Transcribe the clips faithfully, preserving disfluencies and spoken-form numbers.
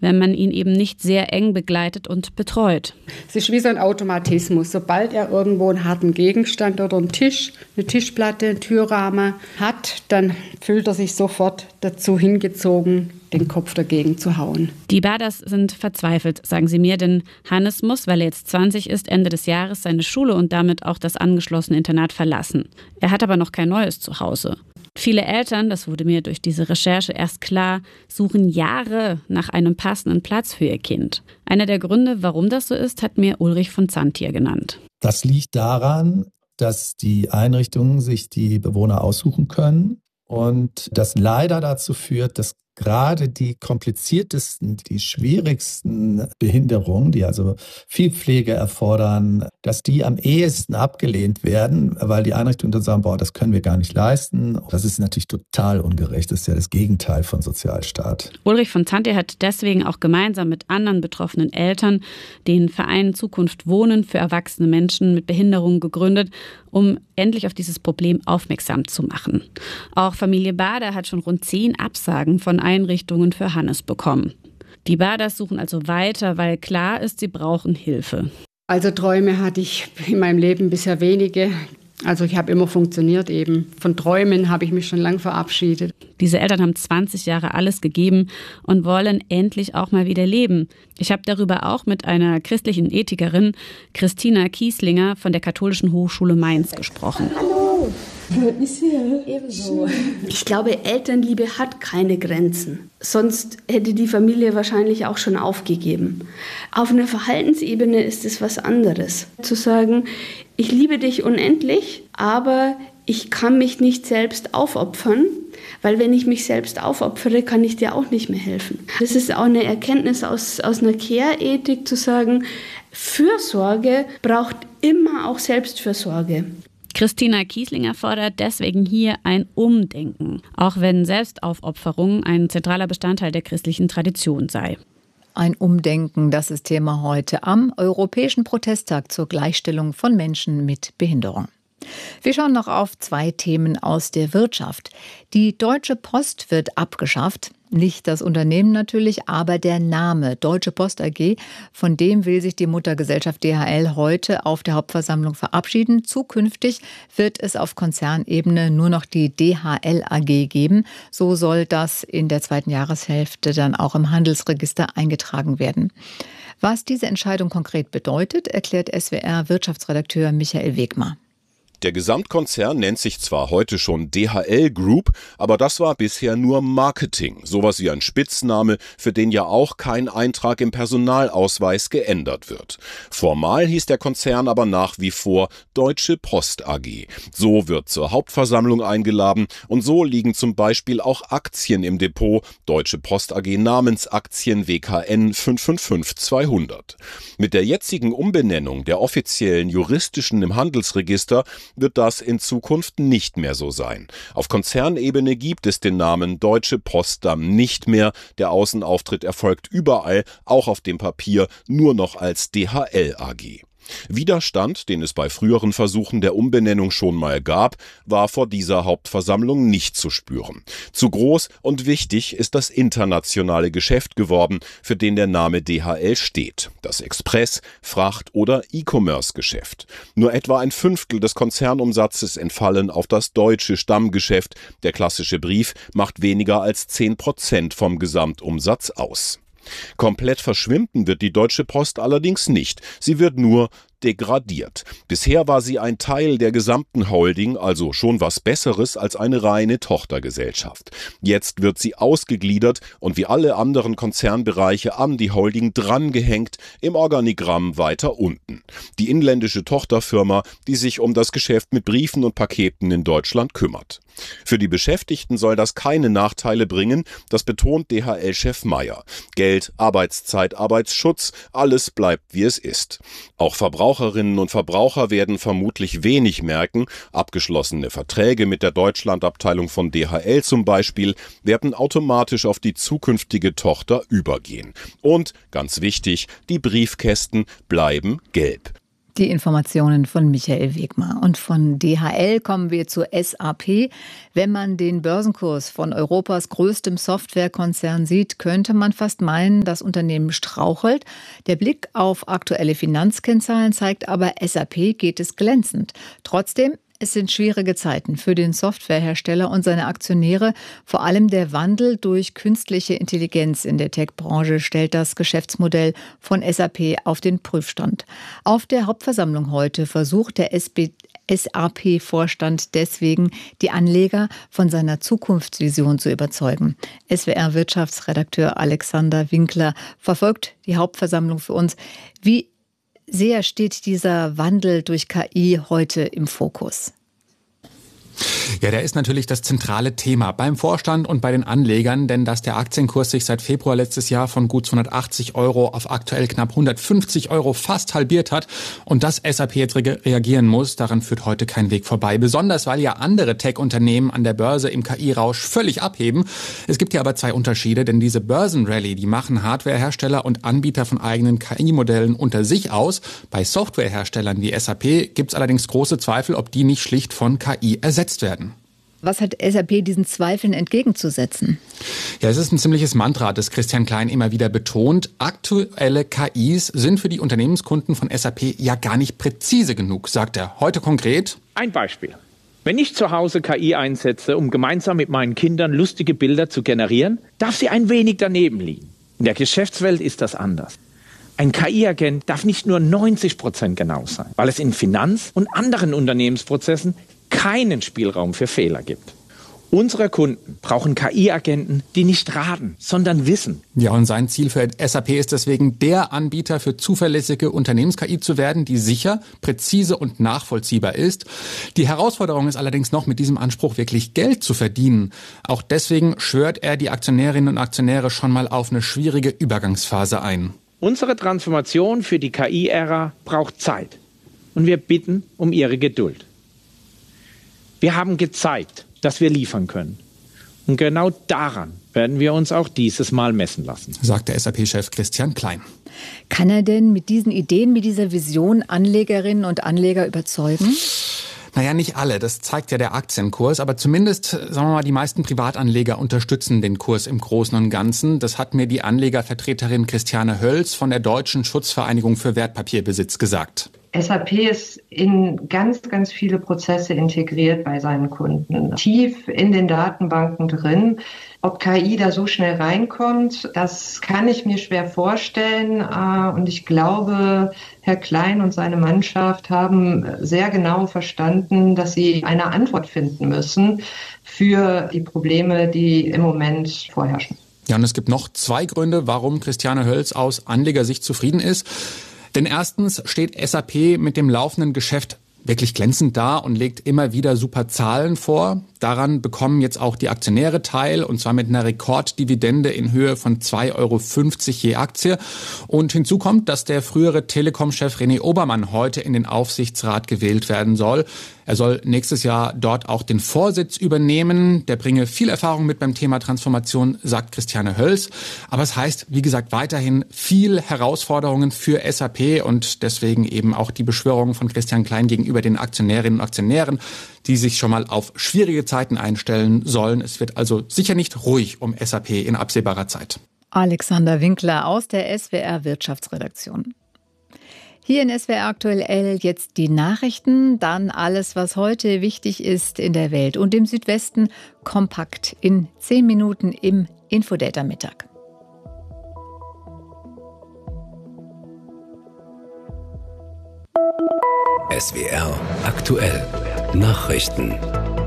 wenn man ihn eben nicht sehr eng begleitet und betreut. Es ist wie so ein Automatismus. Sobald er irgendwo einen harten Gegenstand oder einen Tisch, eine Tischplatte, einen Türrahmen hat, dann fühlt er sich sofort dazu hingezogen, den Kopf dagegen zu hauen. Die Baders sind verzweifelt, sagen sie mir, denn Hannes muss, weil er jetzt zwanzig ist, Ende des Jahres seine Schule und damit auch das angeschlossene Internat verlassen. Er hat aber noch kein neues Zuhause. Viele Eltern, das wurde mir durch diese Recherche erst klar, suchen Jahre nach einem passenden Platz für ihr Kind. Einer der Gründe, warum das so ist, hat mir Ulrich von Zantier genannt. Das liegt daran, dass die Einrichtungen sich die Bewohner aussuchen können und das leider dazu führt, dass gerade die kompliziertesten, die schwierigsten Behinderungen, die also viel Pflege erfordern, dass die am ehesten abgelehnt werden, weil die Einrichtungen dann sagen, boah, das können wir gar nicht leisten. Das ist natürlich total ungerecht. Das ist ja das Gegenteil von Sozialstaat. Ulrich von Zantier hat deswegen auch gemeinsam mit anderen betroffenen Eltern den Verein Zukunft Wohnen für erwachsene Menschen mit Behinderungen gegründet, um endlich auf dieses Problem aufmerksam zu machen. Auch Familie Bader hat schon rund zehn Absagen von Einrichtungen für Hannes bekommen. Die Baders suchen also weiter, weil klar ist, sie brauchen Hilfe. Also Träume hatte ich in meinem Leben bisher wenige. Also ich habe immer funktioniert eben. Von Träumen habe ich mich schon lang verabschiedet. Diese Eltern haben zwanzig Jahre alles gegeben und wollen endlich auch mal wieder leben. Ich habe darüber auch mit einer christlichen Ethikerin, Christina Kieslinger von der Katholischen Hochschule Mainz, gesprochen. Hallo. Ebenso. Ich glaube, Elternliebe hat keine Grenzen. Sonst hätte die Familie wahrscheinlich auch schon aufgegeben. Auf einer Verhaltensebene ist es was anderes. Zu sagen, ich liebe dich unendlich, aber ich kann mich nicht selbst aufopfern, weil wenn ich mich selbst aufopfere, kann ich dir auch nicht mehr helfen. Das ist auch eine Erkenntnis aus, aus einer Care-Ethik, zu sagen, Fürsorge braucht immer auch Selbstfürsorge. Christina Kieslinger fordert deswegen hier ein Umdenken, auch wenn Selbstaufopferung ein zentraler Bestandteil der christlichen Tradition sei. Ein Umdenken, das ist Thema heute am Europäischen Protesttag zur Gleichstellung von Menschen mit Behinderung. Wir schauen noch auf zwei Themen aus der Wirtschaft. Die Deutsche Post wird abgeschafft. Nicht das Unternehmen natürlich, aber der Name Deutsche Post A G. Von dem will sich die Muttergesellschaft D H L heute auf der Hauptversammlung verabschieden. Zukünftig wird es auf Konzernebene nur noch die D H L A G geben. So soll das in der zweiten Jahreshälfte dann auch im Handelsregister eingetragen werden. Was diese Entscheidung konkret bedeutet, erklärt S W R-Wirtschaftsredakteur Michael Wegmar. Der Gesamtkonzern nennt sich zwar heute schon D H L Group, aber das war bisher nur Marketing, sowas wie ein Spitzname, für den ja auch kein Eintrag im Personalausweis geändert wird. Formal hieß der Konzern aber nach wie vor Deutsche Post A G. So wird zur Hauptversammlung eingeladen und so liegen zum Beispiel auch Aktien im Depot, Deutsche Post A G Namensaktien W K N fünf fünf fünf zweihundert. Mit der jetzigen Umbenennung der offiziellen juristischen im Handelsregister wird das in Zukunft nicht mehr so sein. Auf Konzernebene gibt es den Namen Deutsche Post dann nicht mehr. Der Außenauftritt erfolgt überall, auch auf dem Papier, nur noch als D H L A G. Widerstand, den es bei früheren Versuchen der Umbenennung schon mal gab, war vor dieser Hauptversammlung nicht zu spüren. Zu groß und wichtig ist das internationale Geschäft geworden, für den der Name D H L steht. Das Express-, Fracht- oder E-Commerce-Geschäft. Nur etwa ein Fünftel des Konzernumsatzes entfallen auf das deutsche Stammgeschäft. Der klassische Brief macht weniger als zehn Prozent vom Gesamtumsatz aus. Komplett verschwinden wird die Deutsche Post allerdings nicht. Sie wird nur degradiert. Bisher war sie ein Teil der gesamten Holding, also schon was Besseres als eine reine Tochtergesellschaft. Jetzt wird sie ausgegliedert und wie alle anderen Konzernbereiche an die Holding drangehängt, im Organigramm weiter unten. Die inländische Tochterfirma, die sich um das Geschäft mit Briefen und Paketen in Deutschland kümmert. Für die Beschäftigten soll das keine Nachteile bringen, das betont D H L-Chef Meyer. Geld, Arbeitszeit, Arbeitsschutz, alles bleibt wie es ist. Auch Verbraucherinnen und Verbraucher werden vermutlich wenig merken. Abgeschlossene Verträge mit der Deutschlandabteilung von D H L zum Beispiel werden automatisch auf die zukünftige Tochter übergehen. Und, ganz wichtig, die Briefkästen bleiben gelb. Die Informationen von Michael Wegmar. Und von D H L kommen wir zu S A P. Wenn man den Börsenkurs von Europas größtem Softwarekonzern sieht, könnte man fast meinen, das Unternehmen strauchelt. Der Blick auf aktuelle Finanzkennzahlen zeigt aber, S A P geht es glänzend. Trotzdem, es sind schwierige Zeiten für den Softwarehersteller und seine Aktionäre. Vor allem der Wandel durch künstliche Intelligenz in der Tech-Branche stellt das Geschäftsmodell von S A P auf den Prüfstand. Auf der Hauptversammlung heute versucht der S A P-Vorstand deswegen, die Anleger von seiner Zukunftsvision zu überzeugen. S W R-Wirtschaftsredakteur Alexander Winkler verfolgt die Hauptversammlung für uns. Wie sehr steht dieser Wandel durch K I heute im Fokus? Ja, der ist natürlich das zentrale Thema beim Vorstand und bei den Anlegern, denn dass der Aktienkurs sich seit Februar letztes Jahr von gut zweihundertachtzig Euro auf aktuell knapp hundertfünfzig Euro fast halbiert hat und dass S A P jetzt re- reagieren muss, daran führt heute kein Weg vorbei. Besonders, weil ja andere Tech-Unternehmen an der Börse im K I-Rausch völlig abheben. Es gibt ja aber zwei Unterschiede, denn diese Börsenrallye, die machen Hardwarehersteller und Anbieter von eigenen K I-Modellen unter sich aus. Bei Softwareherstellern wie S A P gibt es allerdings große Zweifel, ob die nicht schlicht von K I ersetzt werden. Was hat S A P diesen Zweifeln entgegenzusetzen? Ja, es ist ein ziemliches Mantra, das Christian Klein immer wieder betont. Aktuelle K Is sind für die Unternehmenskunden von S A P ja gar nicht präzise genug, sagt er. Heute konkret. Ein Beispiel. Wenn ich zu Hause K I einsetze, um gemeinsam mit meinen Kindern lustige Bilder zu generieren, darf sie ein wenig daneben liegen. In der Geschäftswelt ist das anders. Ein K I-Agent darf nicht nur neunzig Prozent genau sein, weil es in Finanz- und anderen Unternehmensprozessen keinen Spielraum für Fehler gibt. Unsere Kunden brauchen K I-Agenten, die nicht raten, sondern wissen. Ja, und sein Ziel für S A P ist deswegen, der Anbieter für zuverlässige Unternehmens-K I zu werden, die sicher, präzise und nachvollziehbar ist. Die Herausforderung ist allerdings noch, mit diesem Anspruch wirklich Geld zu verdienen. Auch deswegen schwört er die Aktionärinnen und Aktionäre schon mal auf eine schwierige Übergangsphase ein. Unsere Transformation für die K I-Ära braucht Zeit. Und wir bitten um Ihre Geduld. Wir haben gezeigt, dass wir liefern können. Und genau daran werden wir uns auch dieses Mal messen lassen, sagt der S A P-Chef Christian Klein. Kann er denn mit diesen Ideen, mit dieser Vision Anlegerinnen und Anleger überzeugen? Naja, nicht alle, das zeigt ja der Aktienkurs, aber zumindest, sagen wir mal, die meisten Privatanleger unterstützen den Kurs im Großen und Ganzen. Das hat mir die Anlegervertreterin Christiane Hölz von der Deutschen Schutzvereinigung für Wertpapierbesitz gesagt. S A P ist in ganz, ganz viele Prozesse integriert bei seinen Kunden, tief in den Datenbanken drin. Ob K I da so schnell reinkommt, das kann ich mir schwer vorstellen. Und ich glaube, Herr Klein und seine Mannschaft haben sehr genau verstanden, dass sie eine Antwort finden müssen für die Probleme, die im Moment vorherrschen. Ja, und es gibt noch zwei Gründe, warum Christiane Hölz aus Anlegersicht zufrieden ist. Denn erstens steht S A P mit dem laufenden Geschäft wirklich glänzend da und legt immer wieder super Zahlen vor. Daran bekommen jetzt auch die Aktionäre teil, und zwar mit einer Rekorddividende in Höhe von zwei Euro fünfzig je Aktie. Und hinzu kommt, dass der frühere Telekom-Chef René Obermann heute in den Aufsichtsrat gewählt werden soll. Er soll nächstes Jahr dort auch den Vorsitz übernehmen. Der bringe viel Erfahrung mit beim Thema Transformation, sagt Christiane Hölz. Aber es heißt, wie gesagt, weiterhin viel Herausforderungen für S A P und deswegen eben auch die Beschwörungen von Christian Klein gegenüber den Aktionärinnen und Aktionären, die sich schon mal auf schwierige Zeiten einstellen sollen. Es wird also sicher nicht ruhig um S A P in absehbarer Zeit. Alexander Winkler aus der S W R Wirtschaftsredaktion. Hier in S W R aktuell jetzt die Nachrichten, dann alles, was heute wichtig ist in der Welt und im Südwesten, kompakt in zehn Minuten im Infodata-Mittag. S W R aktuell Nachrichten.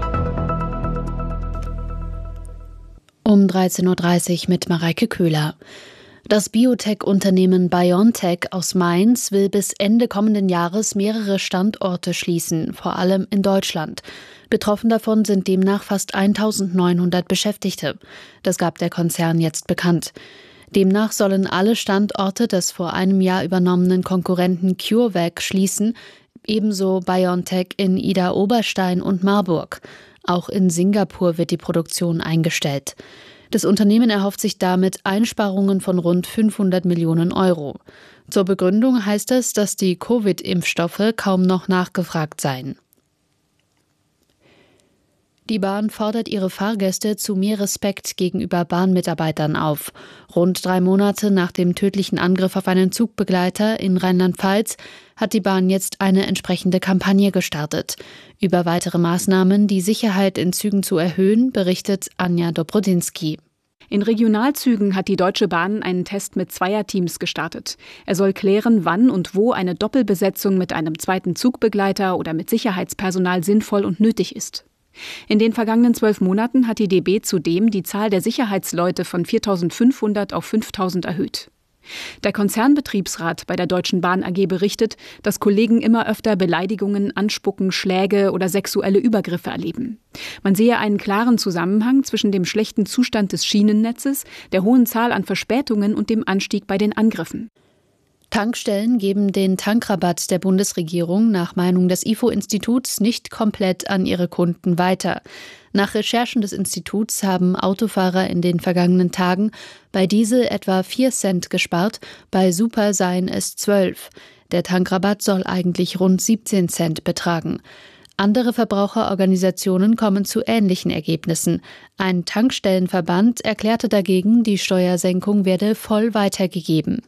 Um dreizehn Uhr dreißig mit Mareike Köhler. Das Biotech-Unternehmen BioNTech aus Mainz will bis Ende kommenden Jahres mehrere Standorte schließen, vor allem in Deutschland. Betroffen davon sind demnach fast eintausendneunhundert Beschäftigte. Das gab der Konzern jetzt bekannt. Demnach sollen alle Standorte des vor einem Jahr übernommenen Konkurrenten CureVac schließen, ebenso BioNTech in Idar-Oberstein und Marburg. Auch in Singapur wird die Produktion eingestellt. Das Unternehmen erhofft sich damit Einsparungen von rund fünfhundert Millionen Euro. Zur Begründung heißt es, dass die Covid-Impfstoffe kaum noch nachgefragt seien. Die Bahn fordert ihre Fahrgäste zu mehr Respekt gegenüber Bahnmitarbeitern auf. Rund drei Monate nach dem tödlichen Angriff auf einen Zugbegleiter in Rheinland-Pfalz hat die Bahn jetzt eine entsprechende Kampagne gestartet. Über weitere Maßnahmen, die Sicherheit in Zügen zu erhöhen, berichtet Anja Dobrodinsky. In Regionalzügen hat die Deutsche Bahn einen Test mit Zweierteams gestartet. Er soll klären, wann und wo eine Doppelbesetzung mit einem zweiten Zugbegleiter oder mit Sicherheitspersonal sinnvoll und nötig ist. In den vergangenen zwölf Monaten hat die D B zudem die Zahl der Sicherheitsleute von viertausendfünfhundert auf fünftausend erhöht. Der Konzernbetriebsrat bei der Deutschen Bahn A G berichtet, dass Kollegen immer öfter Beleidigungen, Anspucken, Schläge oder sexuelle Übergriffe erleben. Man sehe einen klaren Zusammenhang zwischen dem schlechten Zustand des Schienennetzes, der hohen Zahl an Verspätungen und dem Anstieg bei den Angriffen. Tankstellen geben den Tankrabatt der Bundesregierung nach Meinung des I F O-Instituts nicht komplett an ihre Kunden weiter. Nach Recherchen des Instituts haben Autofahrer in den vergangenen Tagen bei Diesel etwa vier Cent gespart, bei Super seien es zwölf. Der Tankrabatt soll eigentlich rund siebzehn Cent betragen. Andere Verbraucherorganisationen kommen zu ähnlichen Ergebnissen. Ein Tankstellenverband erklärte dagegen, die Steuersenkung werde voll weitergegeben.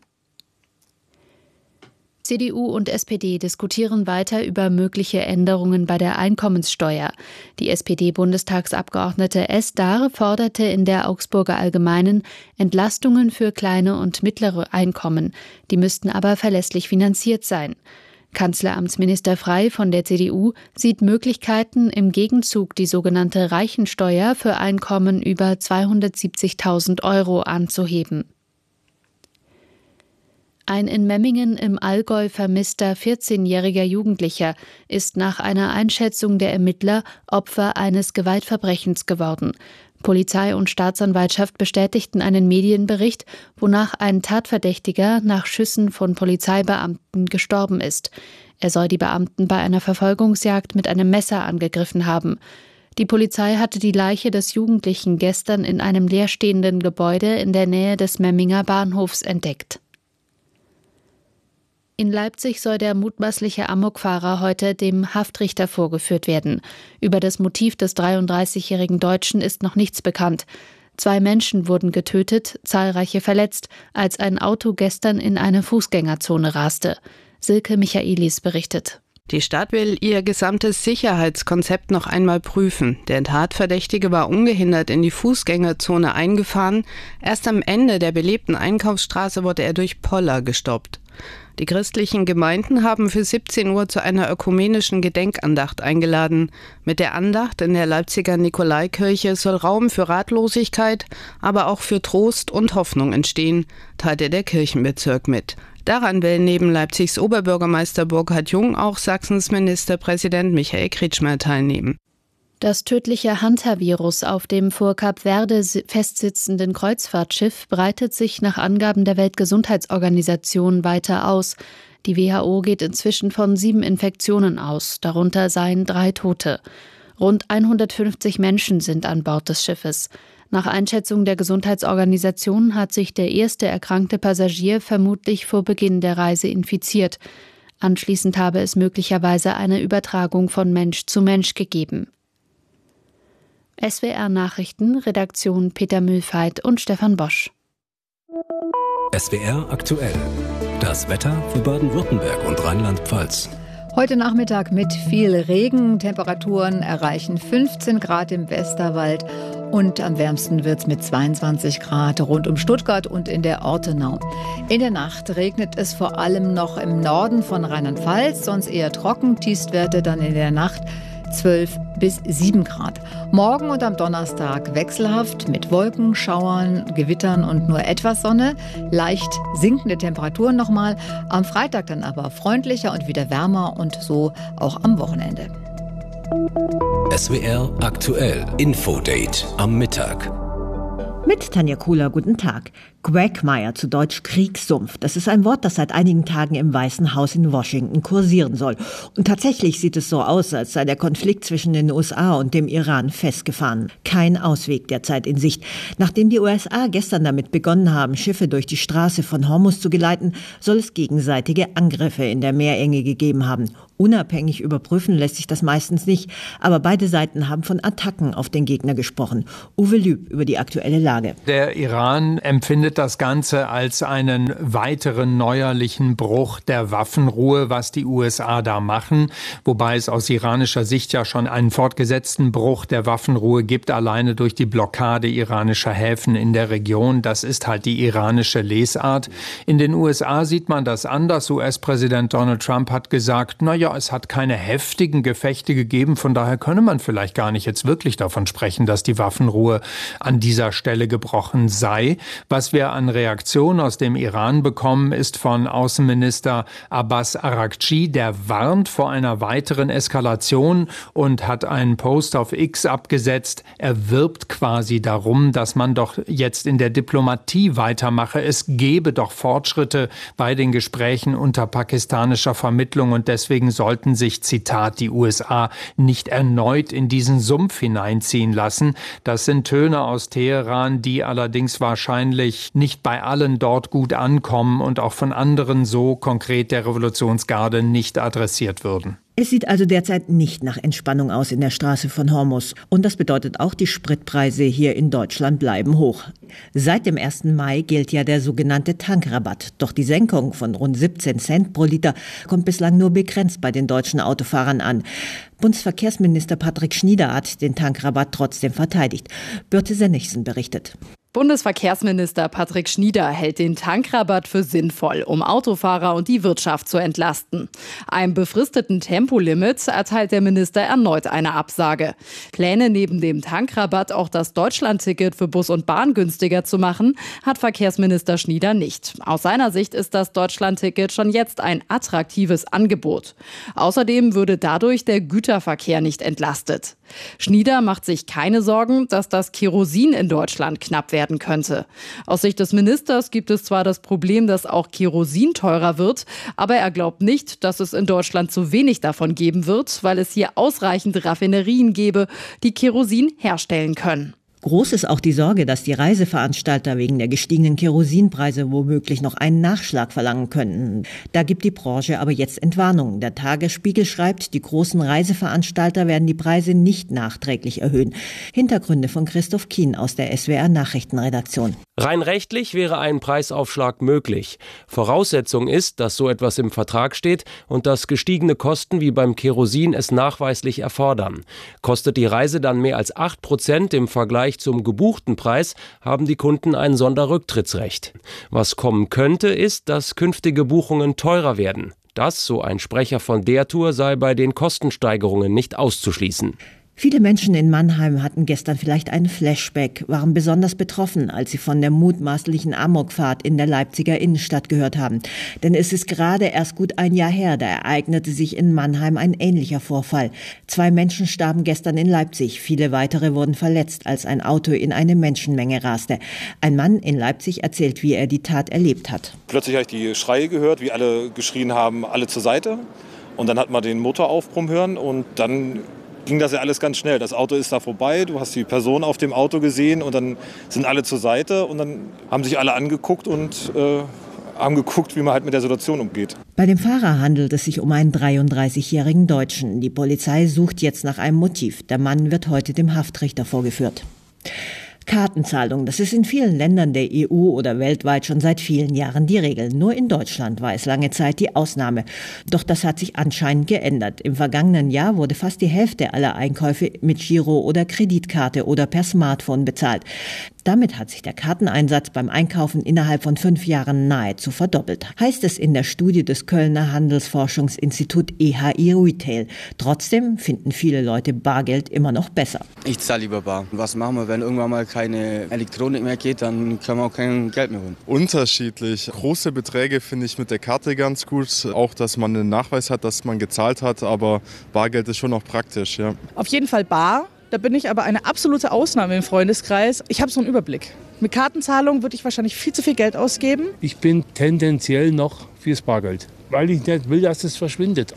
C D U und S P D diskutieren weiter über mögliche Änderungen bei der Einkommenssteuer. Die S P D-Bundestagsabgeordnete Esdar forderte in der Augsburger Allgemeinen Entlastungen für kleine und mittlere Einkommen. Die müssten aber verlässlich finanziert sein. Kanzleramtsminister Frey von der C D U sieht Möglichkeiten, im Gegenzug die sogenannte Reichensteuer für Einkommen über zweihundertsiebzigtausend Euro anzuheben. Ein in Memmingen im Allgäu vermisster vierzehnjähriger Jugendlicher ist nach einer Einschätzung der Ermittler Opfer eines Gewaltverbrechens geworden. Polizei und Staatsanwaltschaft bestätigten einen Medienbericht, wonach ein Tatverdächtiger nach Schüssen von Polizeibeamten gestorben ist. Er soll die Beamten bei einer Verfolgungsjagd mit einem Messer angegriffen haben. Die Polizei hatte die Leiche des Jugendlichen gestern in einem leerstehenden Gebäude in der Nähe des Memminger Bahnhofs entdeckt. In Leipzig soll der mutmaßliche Amokfahrer heute dem Haftrichter vorgeführt werden. Über das Motiv des dreiunddreißigjährigen Deutschen ist noch nichts bekannt. Zwei Menschen wurden getötet, zahlreiche verletzt, als ein Auto gestern in eine Fußgängerzone raste. Silke Michaelis berichtet. Die Stadt will ihr gesamtes Sicherheitskonzept noch einmal prüfen. Der Tatverdächtige war ungehindert in die Fußgängerzone eingefahren. Erst am Ende der belebten Einkaufsstraße wurde er durch Poller gestoppt. Die christlichen Gemeinden haben für siebzehn Uhr zu einer ökumenischen Gedenkandacht eingeladen. Mit der Andacht in der Leipziger Nikolaikirche soll Raum für Ratlosigkeit, aber auch für Trost und Hoffnung entstehen, teilte der Kirchenbezirk mit. Daran will neben Leipzigs Oberbürgermeister Burkhard Jung auch Sachsens Ministerpräsident Michael Kretschmer teilnehmen. Das tödliche Hunter-Virus auf dem vor Kap Verde festsitzenden Kreuzfahrtschiff breitet sich nach Angaben der Weltgesundheitsorganisation weiter aus. Die W H O geht inzwischen von sieben Infektionen aus, darunter seien drei Tote. Rund hundertfünfzig Menschen sind an Bord des Schiffes. Nach Einschätzung der Gesundheitsorganisation hat sich der erste erkrankte Passagier vermutlich vor Beginn der Reise infiziert. Anschließend habe es möglicherweise eine Übertragung von Mensch zu Mensch gegeben. S W R Nachrichten, Redaktion Peter Mühlfeit und Stefan Bosch. S W R aktuell. Das Wetter für Baden-Württemberg und Rheinland-Pfalz. Heute Nachmittag mit viel Regen. Temperaturen erreichen fünfzehn Grad im Westerwald und am wärmsten wird es mit zweiundzwanzig Grad rund um Stuttgart und in der Ortenau. In der Nacht regnet es vor allem noch im Norden von Rheinland-Pfalz, sonst eher trocken. Tiefstwerte dann in der Nacht zwölf bis sieben Grad. Morgen und am Donnerstag wechselhaft mit Wolken, Schauern, Gewittern und nur etwas Sonne. Leicht sinkende Temperaturen nochmal. Am Freitag dann aber freundlicher und wieder wärmer und so auch am Wochenende. S W R aktuell. Infodate am Mittag. Mit Tanja Kohler, guten Tag. Quagmire, zu Deutsch Kriegssumpf. Das ist ein Wort, das seit einigen Tagen im Weißen Haus in Washington kursieren soll. Und tatsächlich sieht es so aus, als sei der Konflikt zwischen den U S A und dem Iran festgefahren. Kein Ausweg derzeit in Sicht. Nachdem die U S A gestern damit begonnen haben, Schiffe durch die Straße von Hormuz zu geleiten, soll es gegenseitige Angriffe in der Meerenge gegeben haben. Unabhängig überprüfen lässt sich das meistens nicht, aber beide Seiten haben von Attacken auf den Gegner gesprochen. Uwe Lüb über die aktuelle Lage. Der Iran empfindet das Ganze als einen weiteren neuerlichen Bruch der Waffenruhe, was die U S A da machen, wobei es aus iranischer Sicht ja schon einen fortgesetzten Bruch der Waffenruhe gibt, alleine durch die Blockade iranischer Häfen in der Region. Das ist halt die iranische Lesart. In den U S A sieht man das anders. U S-Präsident Donald Trump hat gesagt, na ja, es hat keine heftigen Gefechte gegeben, von daher könne man vielleicht gar nicht jetzt wirklich davon sprechen, dass die Waffenruhe an dieser Stelle gebrochen sei. Was wir an Reaktionen aus dem Iran bekommen, ist von Außenminister Abbas Araghchi, der warnt vor einer weiteren Eskalation und hat einen Post auf X abgesetzt. Er wirbt quasi darum, dass man doch jetzt in der Diplomatie weitermache. Es gebe doch Fortschritte bei den Gesprächen unter pakistanischer Vermittlung und deswegen sollten sich, Zitat, die U S A nicht erneut in diesen Sumpf hineinziehen lassen. Das sind Töne aus Teheran, die allerdings wahrscheinlich nicht bei allen dort gut ankommen und auch von anderen so konkret der Revolutionsgarde nicht adressiert würden. Es sieht also derzeit nicht nach Entspannung aus in der Straße von Hormuz. Und das bedeutet auch, die Spritpreise hier in Deutschland bleiben hoch. Seit dem ersten Mai gilt ja der sogenannte Tankrabatt. Doch die Senkung von rund siebzehn Cent pro Liter kommt bislang nur begrenzt bei den deutschen Autofahrern an. Bundesverkehrsminister Patrick Schnieder hat den Tankrabatt trotzdem verteidigt. Birte Sennigsen berichtet. Bundesverkehrsminister Patrick Schnieder hält den Tankrabatt für sinnvoll, um Autofahrer und die Wirtschaft zu entlasten. Einem befristeten Tempolimit erteilt der Minister erneut eine Absage. Pläne, neben dem Tankrabatt auch das Deutschlandticket für Bus und Bahn günstiger zu machen, hat Verkehrsminister Schnieder nicht. Aus seiner Sicht ist das Deutschlandticket schon jetzt ein attraktives Angebot. Außerdem würde dadurch der Güterverkehr nicht entlastet. Schnieder macht sich keine Sorgen, dass das Kerosin in Deutschland knapp werden könnte. Aus Sicht des Ministers gibt es zwar das Problem, dass auch Kerosin teurer wird, aber er glaubt nicht, dass es in Deutschland zu wenig davon geben wird, weil es hier ausreichend Raffinerien gäbe, die Kerosin herstellen können. Groß ist auch die Sorge, dass die Reiseveranstalter wegen der gestiegenen Kerosinpreise womöglich noch einen Nachschlag verlangen könnten. Da gibt die Branche aber jetzt Entwarnung. Der Tagesspiegel schreibt, die großen Reiseveranstalter werden die Preise nicht nachträglich erhöhen. Hintergründe von Christoph Kien aus der S W R Nachrichtenredaktion. Rein rechtlich wäre ein Preisaufschlag möglich. Voraussetzung ist, dass so etwas im Vertrag steht und dass gestiegene Kosten wie beim Kerosin es nachweislich erfordern. Kostet die Reise dann mehr als acht Prozent im Vergleich zum gebuchten Preis, haben die Kunden ein Sonderrücktrittsrecht. Was kommen könnte, ist, dass künftige Buchungen teurer werden. Das, so ein Sprecher von der Tour, sei bei den Kostensteigerungen nicht auszuschließen. Viele Menschen in Mannheim hatten gestern vielleicht einen Flashback, waren besonders betroffen, als sie von der mutmaßlichen Amokfahrt in der Leipziger Innenstadt gehört haben. Denn es ist gerade erst gut ein Jahr her, da ereignete sich in Mannheim ein ähnlicher Vorfall. Zwei Menschen starben gestern in Leipzig, viele weitere wurden verletzt, als ein Auto in eine Menschenmenge raste. Ein Mann in Leipzig erzählt, wie er die Tat erlebt hat. Plötzlich habe ich die Schreie gehört, wie alle geschrien haben, alle zur Seite. Und dann hat man den Motor aufbrummen hören und dann ging das ja alles ganz schnell. Das Auto ist da vorbei, du hast die Person auf dem Auto gesehen und dann sind alle zur Seite und dann haben sich alle angeguckt und äh, haben geguckt, wie man halt mit der Situation umgeht. Bei dem Fahrer handelt es sich um einen dreiunddreißigjährigen Deutschen. Die Polizei sucht jetzt nach einem Motiv. Der Mann wird heute dem Haftrichter vorgeführt. Kartenzahlung, das ist in vielen Ländern der E U oder weltweit schon seit vielen Jahren die Regel. Nur in Deutschland war es lange Zeit die Ausnahme. Doch das hat sich anscheinend geändert. Im vergangenen Jahr wurde fast die Hälfte aller Einkäufe mit Giro oder Kreditkarte oder per Smartphone bezahlt. Damit hat sich der Karteneinsatz beim Einkaufen innerhalb von fünf Jahren nahezu verdoppelt, heißt es in der Studie des Kölner Handelsforschungsinstitut E H I Retail. Trotzdem finden viele Leute Bargeld immer noch besser. Ich zahle lieber bar. Was machen wir, wenn irgendwann mal keine Elektronik mehr geht, dann können wir auch kein Geld mehr holen. Unterschiedlich. Große Beträge finde ich mit der Karte ganz gut. Auch, dass man einen Nachweis hat, dass man gezahlt hat. Aber Bargeld ist schon noch praktisch, ja. Auf jeden Fall bar. Da bin ich aber eine absolute Ausnahme im Freundeskreis. Ich habe so einen Überblick. Mit Kartenzahlung würde ich wahrscheinlich viel zu viel Geld ausgeben. Ich bin tendenziell noch fürs Bargeld, weil ich nicht will, dass es verschwindet.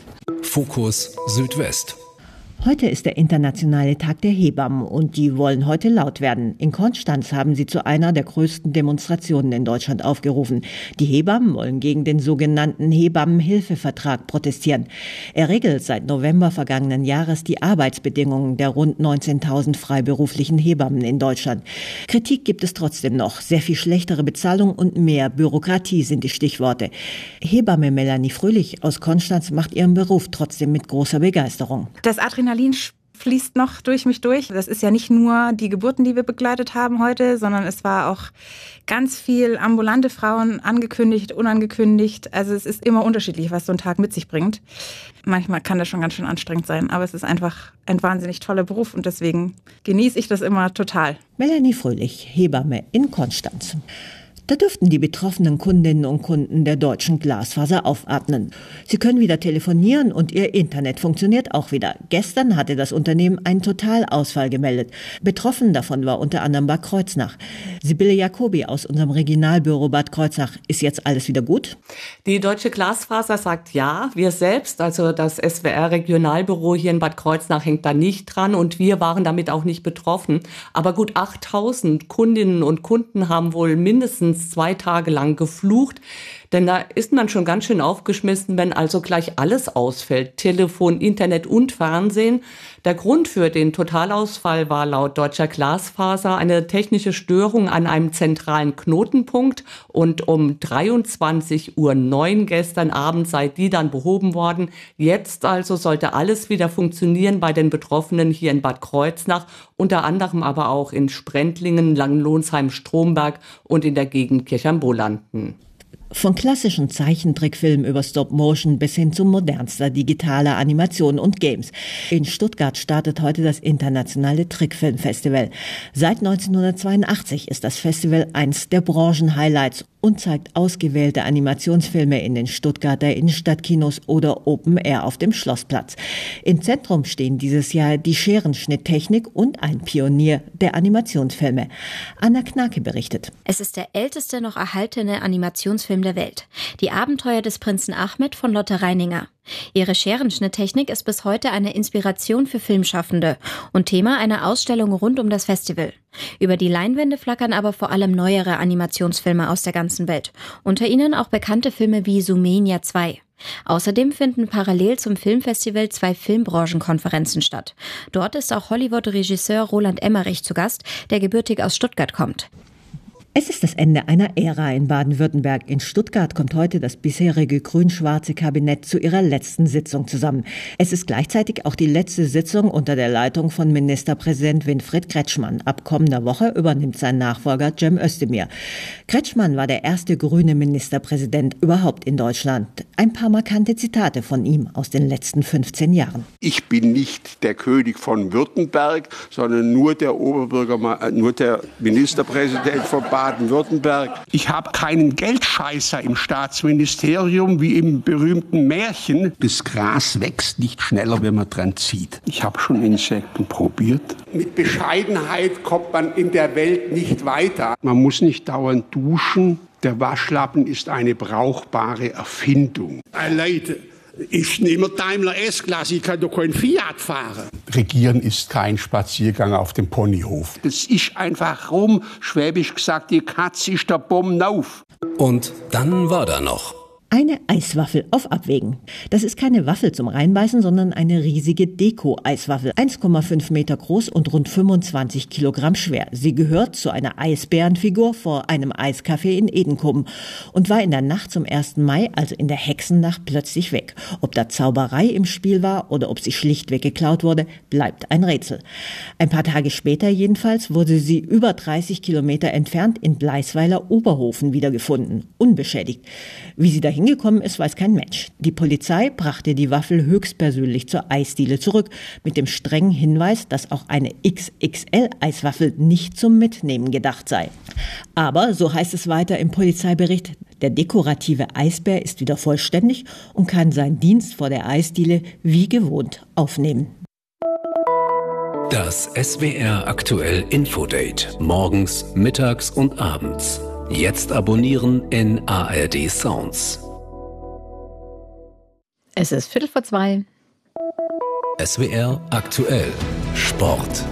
Fokus Südwest. Heute ist der internationale Tag der Hebammen und die wollen heute laut werden. In Konstanz haben sie zu einer der größten Demonstrationen in Deutschland aufgerufen. Die Hebammen wollen gegen den sogenannten Hebammenhilfevertrag protestieren. Er regelt seit November vergangenen Jahres die Arbeitsbedingungen der rund neunzehntausend freiberuflichen Hebammen in Deutschland. Kritik gibt es trotzdem noch. Sehr viel schlechtere Bezahlung und mehr Bürokratie sind die Stichworte. Hebamme Melanie Fröhlich aus Konstanz macht ihren Beruf trotzdem mit großer Begeisterung. Das Adrenalin fließt noch durch mich durch. Das ist ja nicht nur die Geburten, die wir begleitet haben heute, sondern es war auch ganz viel ambulante Frauen, angekündigt, unangekündigt. Also es ist immer unterschiedlich, was so ein Tag mit sich bringt. Manchmal kann das schon ganz schön anstrengend sein, aber es ist einfach ein wahnsinnig toller Beruf und deswegen genieße ich das immer total. Melanie Fröhlich, Hebamme in Konstanz. Da dürften die betroffenen Kundinnen und Kunden der Deutschen Glasfaser aufatmen. Sie können wieder telefonieren und ihr Internet funktioniert auch wieder. Gestern hatte das Unternehmen einen Totalausfall gemeldet. Betroffen davon war unter anderem Bad Kreuznach. Sibylle Jacobi aus unserem Regionalbüro Bad Kreuznach. Ist jetzt alles wieder gut? Die Deutsche Glasfaser sagt ja. Wir selbst, also das S W R-Regionalbüro hier in Bad Kreuznach, hängt da nicht dran und wir waren damit auch nicht betroffen. Aber gut achttausend Kundinnen und Kunden haben wohl mindestens zwei Tage lang geflucht, denn da ist man schon ganz schön aufgeschmissen, wenn also gleich alles ausfällt, Telefon, Internet und Fernsehen. Der Grund für den Totalausfall war laut Deutscher Glasfaser eine technische Störung an einem zentralen Knotenpunkt und um dreiundzwanzig Uhr neun gestern Abend sei die dann behoben worden. Jetzt also sollte alles wieder funktionieren bei den Betroffenen hier in Bad Kreuznach, unter anderem aber auch in Sprendlingen, Langenlonsheim, Stromberg und in der Gegend Kirchheim-Bolanden. Von klassischen Zeichentrickfilmen über Stop-Motion bis hin zu modernster digitaler Animation und Games. In Stuttgart startet heute das internationale Trickfilmfestival. Seit neunzehnhundertzweiundachtzig ist das Festival eins der Branchenhighlights und zeigt ausgewählte Animationsfilme in den Stuttgarter Innenstadtkinos oder Open Air auf dem Schlossplatz. Im Zentrum stehen dieses Jahr die Scherenschnitttechnik und ein Pionier der Animationsfilme. Anna Knake berichtet. Es ist der älteste noch erhaltene Animationsfilm der Welt. Die Abenteuer des Prinzen Ahmed von Lotte Reininger. Ihre Scherenschnitttechnik ist bis heute eine Inspiration für Filmschaffende und Thema einer Ausstellung rund um das Festival. Über die Leinwände flackern aber vor allem neuere Animationsfilme aus der ganzen Welt. Unter ihnen auch bekannte Filme wie Zoomania zwei. Außerdem finden parallel zum Filmfestival zwei Filmbranchenkonferenzen statt. Dort ist auch Hollywood-Regisseur Roland Emmerich zu Gast, der gebürtig aus Stuttgart kommt. Es ist das Ende einer Ära in Baden-Württemberg. In Stuttgart kommt heute das bisherige grün-schwarze Kabinett zu ihrer letzten Sitzung zusammen. Es ist gleichzeitig auch die letzte Sitzung unter der Leitung von Ministerpräsident Winfried Kretschmann. Ab kommender Woche übernimmt sein Nachfolger Cem Özdemir. Kretschmann war der erste grüne Ministerpräsident überhaupt in Deutschland. Ein paar markante Zitate von ihm aus den letzten fünfzehn Jahren. Ich bin nicht der König von Württemberg, sondern nur der Oberbürgermeister, nur der Ministerpräsident von Baden. Baden-Württemberg. Ich habe keinen Geldscheißer im Staatsministerium wie im berühmten Märchen. Das Gras wächst nicht schneller, wenn man dran zieht. Ich habe schon Insekten probiert. Mit Bescheidenheit kommt man in der Welt nicht weiter. Man muss nicht dauernd duschen. Der Waschlappen ist eine brauchbare Erfindung. Hey Leute, ich nehme Daimler S-Klasse, ich kann doch kein Fiat fahren. Regieren ist kein Spaziergang auf dem Ponyhof. Das ist einfach rum, schwäbisch gesagt, die Katze ist der Bumm auf. Und dann war da noch eine Eiswaffel auf Abwägen. Das ist keine Waffel zum Reinbeißen, sondern eine riesige Deko-Eiswaffel. eins Komma fünf Meter groß und rund fünfundzwanzig Kilogramm schwer. Sie gehört zu einer Eisbärenfigur vor einem Eiscafé in Edenkoben und war in der Nacht zum ersten Mai, also in der Hexennacht, plötzlich weg. Ob da Zauberei im Spiel war oder ob sie schlichtweg geklaut wurde, bleibt ein Rätsel. Ein paar Tage später jedenfalls wurde sie über dreißig Kilometer entfernt in Bleisweiler Oberhofen wiedergefunden, unbeschädigt. Wie sie dahin gekommen ist, weiß kein Mensch. Die Polizei brachte die Waffel höchstpersönlich zur Eisdiele zurück, mit dem strengen Hinweis, dass auch eine X X L-Eiswaffel nicht zum Mitnehmen gedacht sei. Aber, so heißt es weiter im Polizeibericht, der dekorative Eisbär ist wieder vollständig und kann seinen Dienst vor der Eisdiele wie gewohnt aufnehmen. Das S W R aktuell Infodate. Morgens, mittags und abends. Jetzt abonnieren in A R D Sounds. Es ist Viertel vor zwei. S W R aktuell Sport.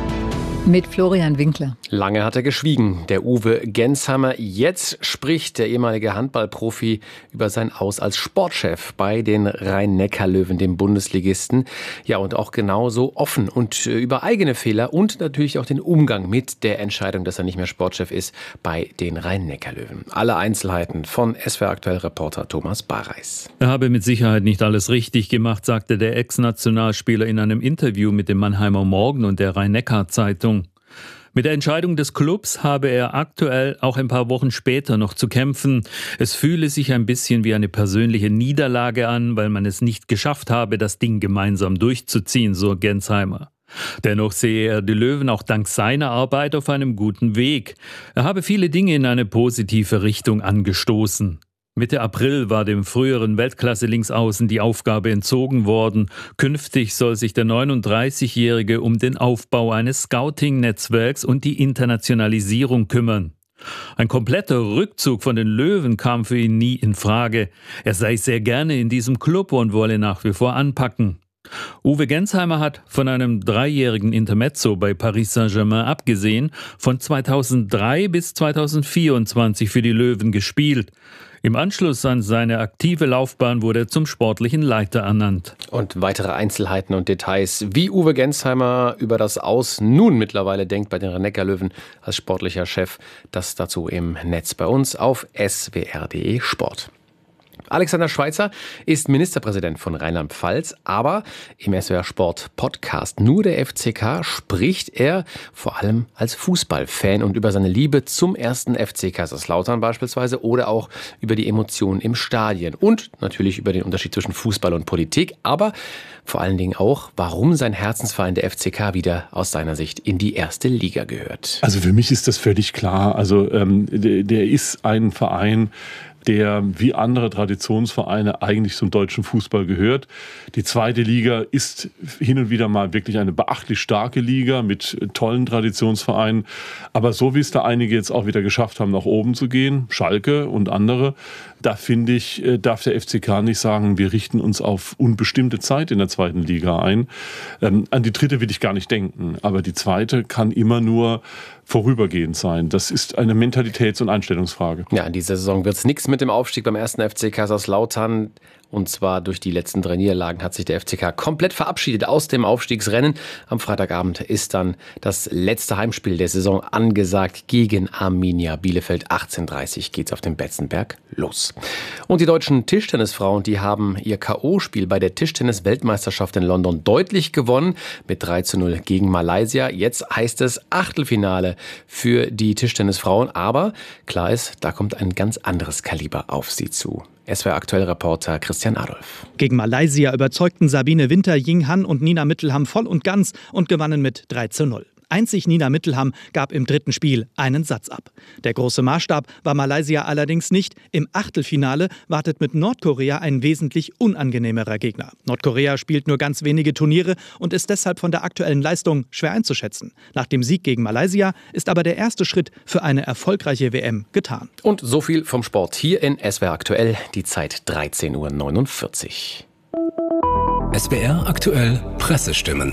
Mit Florian Winkler. Lange hat er geschwiegen, der Uwe Gensheimer. Jetzt spricht der ehemalige Handballprofi über sein Aus als Sportchef bei den Rhein-Neckar-Löwen, dem Bundesligisten. Ja, und auch genauso offen und über eigene Fehler und natürlich auch den Umgang mit der Entscheidung, dass er nicht mehr Sportchef ist bei den Rhein-Neckar-Löwen. Alle Einzelheiten von S W R-Aktuell-Reporter Thomas Bareis. Er habe mit Sicherheit nicht alles richtig gemacht, sagte der Ex-Nationalspieler in einem Interview mit dem Mannheimer Morgen und der Rhein-Neckar-Zeitung. Mit der Entscheidung des Clubs habe er aktuell auch ein paar Wochen später noch zu kämpfen. Es fühle sich ein bisschen wie eine persönliche Niederlage an, weil man es nicht geschafft habe, das Ding gemeinsam durchzuziehen, so Gensheimer. Dennoch sehe er die Löwen auch dank seiner Arbeit auf einem guten Weg. Er habe viele Dinge in eine positive Richtung angestoßen. Mitte April war dem früheren Weltklasse-Linksaußen die Aufgabe entzogen worden. Künftig soll sich der neununddreißigjährige um den Aufbau eines Scouting-Netzwerks und die Internationalisierung kümmern. Ein kompletter Rückzug von den Löwen kam für ihn nie in Frage. Er sei sehr gerne in diesem Club und wolle nach wie vor anpacken. Uwe Gensheimer hat von einem dreijährigen Intermezzo bei Paris Saint-Germain abgesehen, von zweitausenddrei bis zweitausendvierundzwanzig für die Löwen gespielt. Im Anschluss an seine aktive Laufbahn wurde er zum sportlichen Leiter ernannt. Und weitere Einzelheiten und Details, wie Uwe Gensheimer über das Aus nun mittlerweile denkt bei den Rhein-Neckar-Löwen als sportlicher Chef, das dazu im Netz bei uns auf s w r punkt d e Sport. Alexander Schweitzer ist Ministerpräsident von Rheinland-Pfalz, aber im S W R Sport Podcast Nur der F C K spricht er vor allem als Fußballfan und über seine Liebe zum ersten F C Kaiserslautern beispielsweise oder auch über die Emotionen im Stadion und natürlich über den Unterschied zwischen Fußball und Politik, aber vor allen Dingen auch, warum sein Herzensverein der F C K wieder aus seiner Sicht in die erste Liga gehört. Also für mich ist das völlig klar. Also ähm, der, der ist ein Verein, der wie andere Traditionsvereine eigentlich zum deutschen Fußball gehört. Die zweite Liga ist hin und wieder mal wirklich eine beachtlich starke Liga mit tollen Traditionsvereinen. Aber so wie es da einige jetzt auch wieder geschafft haben, nach oben zu gehen, Schalke und andere, da finde ich, darf der F C K nicht sagen, wir richten uns auf unbestimmte Zeit in der zweiten Liga ein. Ähm, an die dritte will ich gar nicht denken. Aber die zweite kann immer nur vorübergehend sein. Das ist eine Mentalitäts- und Einstellungsfrage. Ja, in dieser Saison wird es nichts mit dem Aufstieg beim ersten F C Kaiserslautern. Und zwar durch die letzten drei Niederlagen hat sich der F C K komplett verabschiedet aus dem Aufstiegsrennen. Am Freitagabend ist dann das letzte Heimspiel der Saison angesagt gegen Arminia Bielefeld. achtzehn Uhr dreißig geht's auf dem Betzenberg los. Und die deutschen Tischtennisfrauen, die haben ihr K O-Spiel bei der Tischtennis-Weltmeisterschaft in London deutlich gewonnen mit drei zu null gegen Malaysia. Jetzt heißt es Achtelfinale für die Tischtennisfrauen. Aber klar ist, da kommt ein ganz anderes Kaliber auf sie zu. S W R-Aktuell-Reporter Christian Adolf. Gegen Malaysia überzeugten Sabine Winter, Ying Han und Nina Mittelham voll und ganz und gewannen mit drei zu null. Einzig Nina Mittelham gab im dritten Spiel einen Satz ab. Der große Maßstab war Malaysia allerdings nicht. Im Achtelfinale wartet mit Nordkorea ein wesentlich unangenehmerer Gegner. Nordkorea spielt nur ganz wenige Turniere und ist deshalb von der aktuellen Leistung schwer einzuschätzen. Nach dem Sieg gegen Malaysia ist aber der erste Schritt für eine erfolgreiche W M getan. Und so viel vom Sport hier in S W R Aktuell. Die Zeit dreizehn Uhr neunundvierzig. S W R Aktuell Pressestimmen.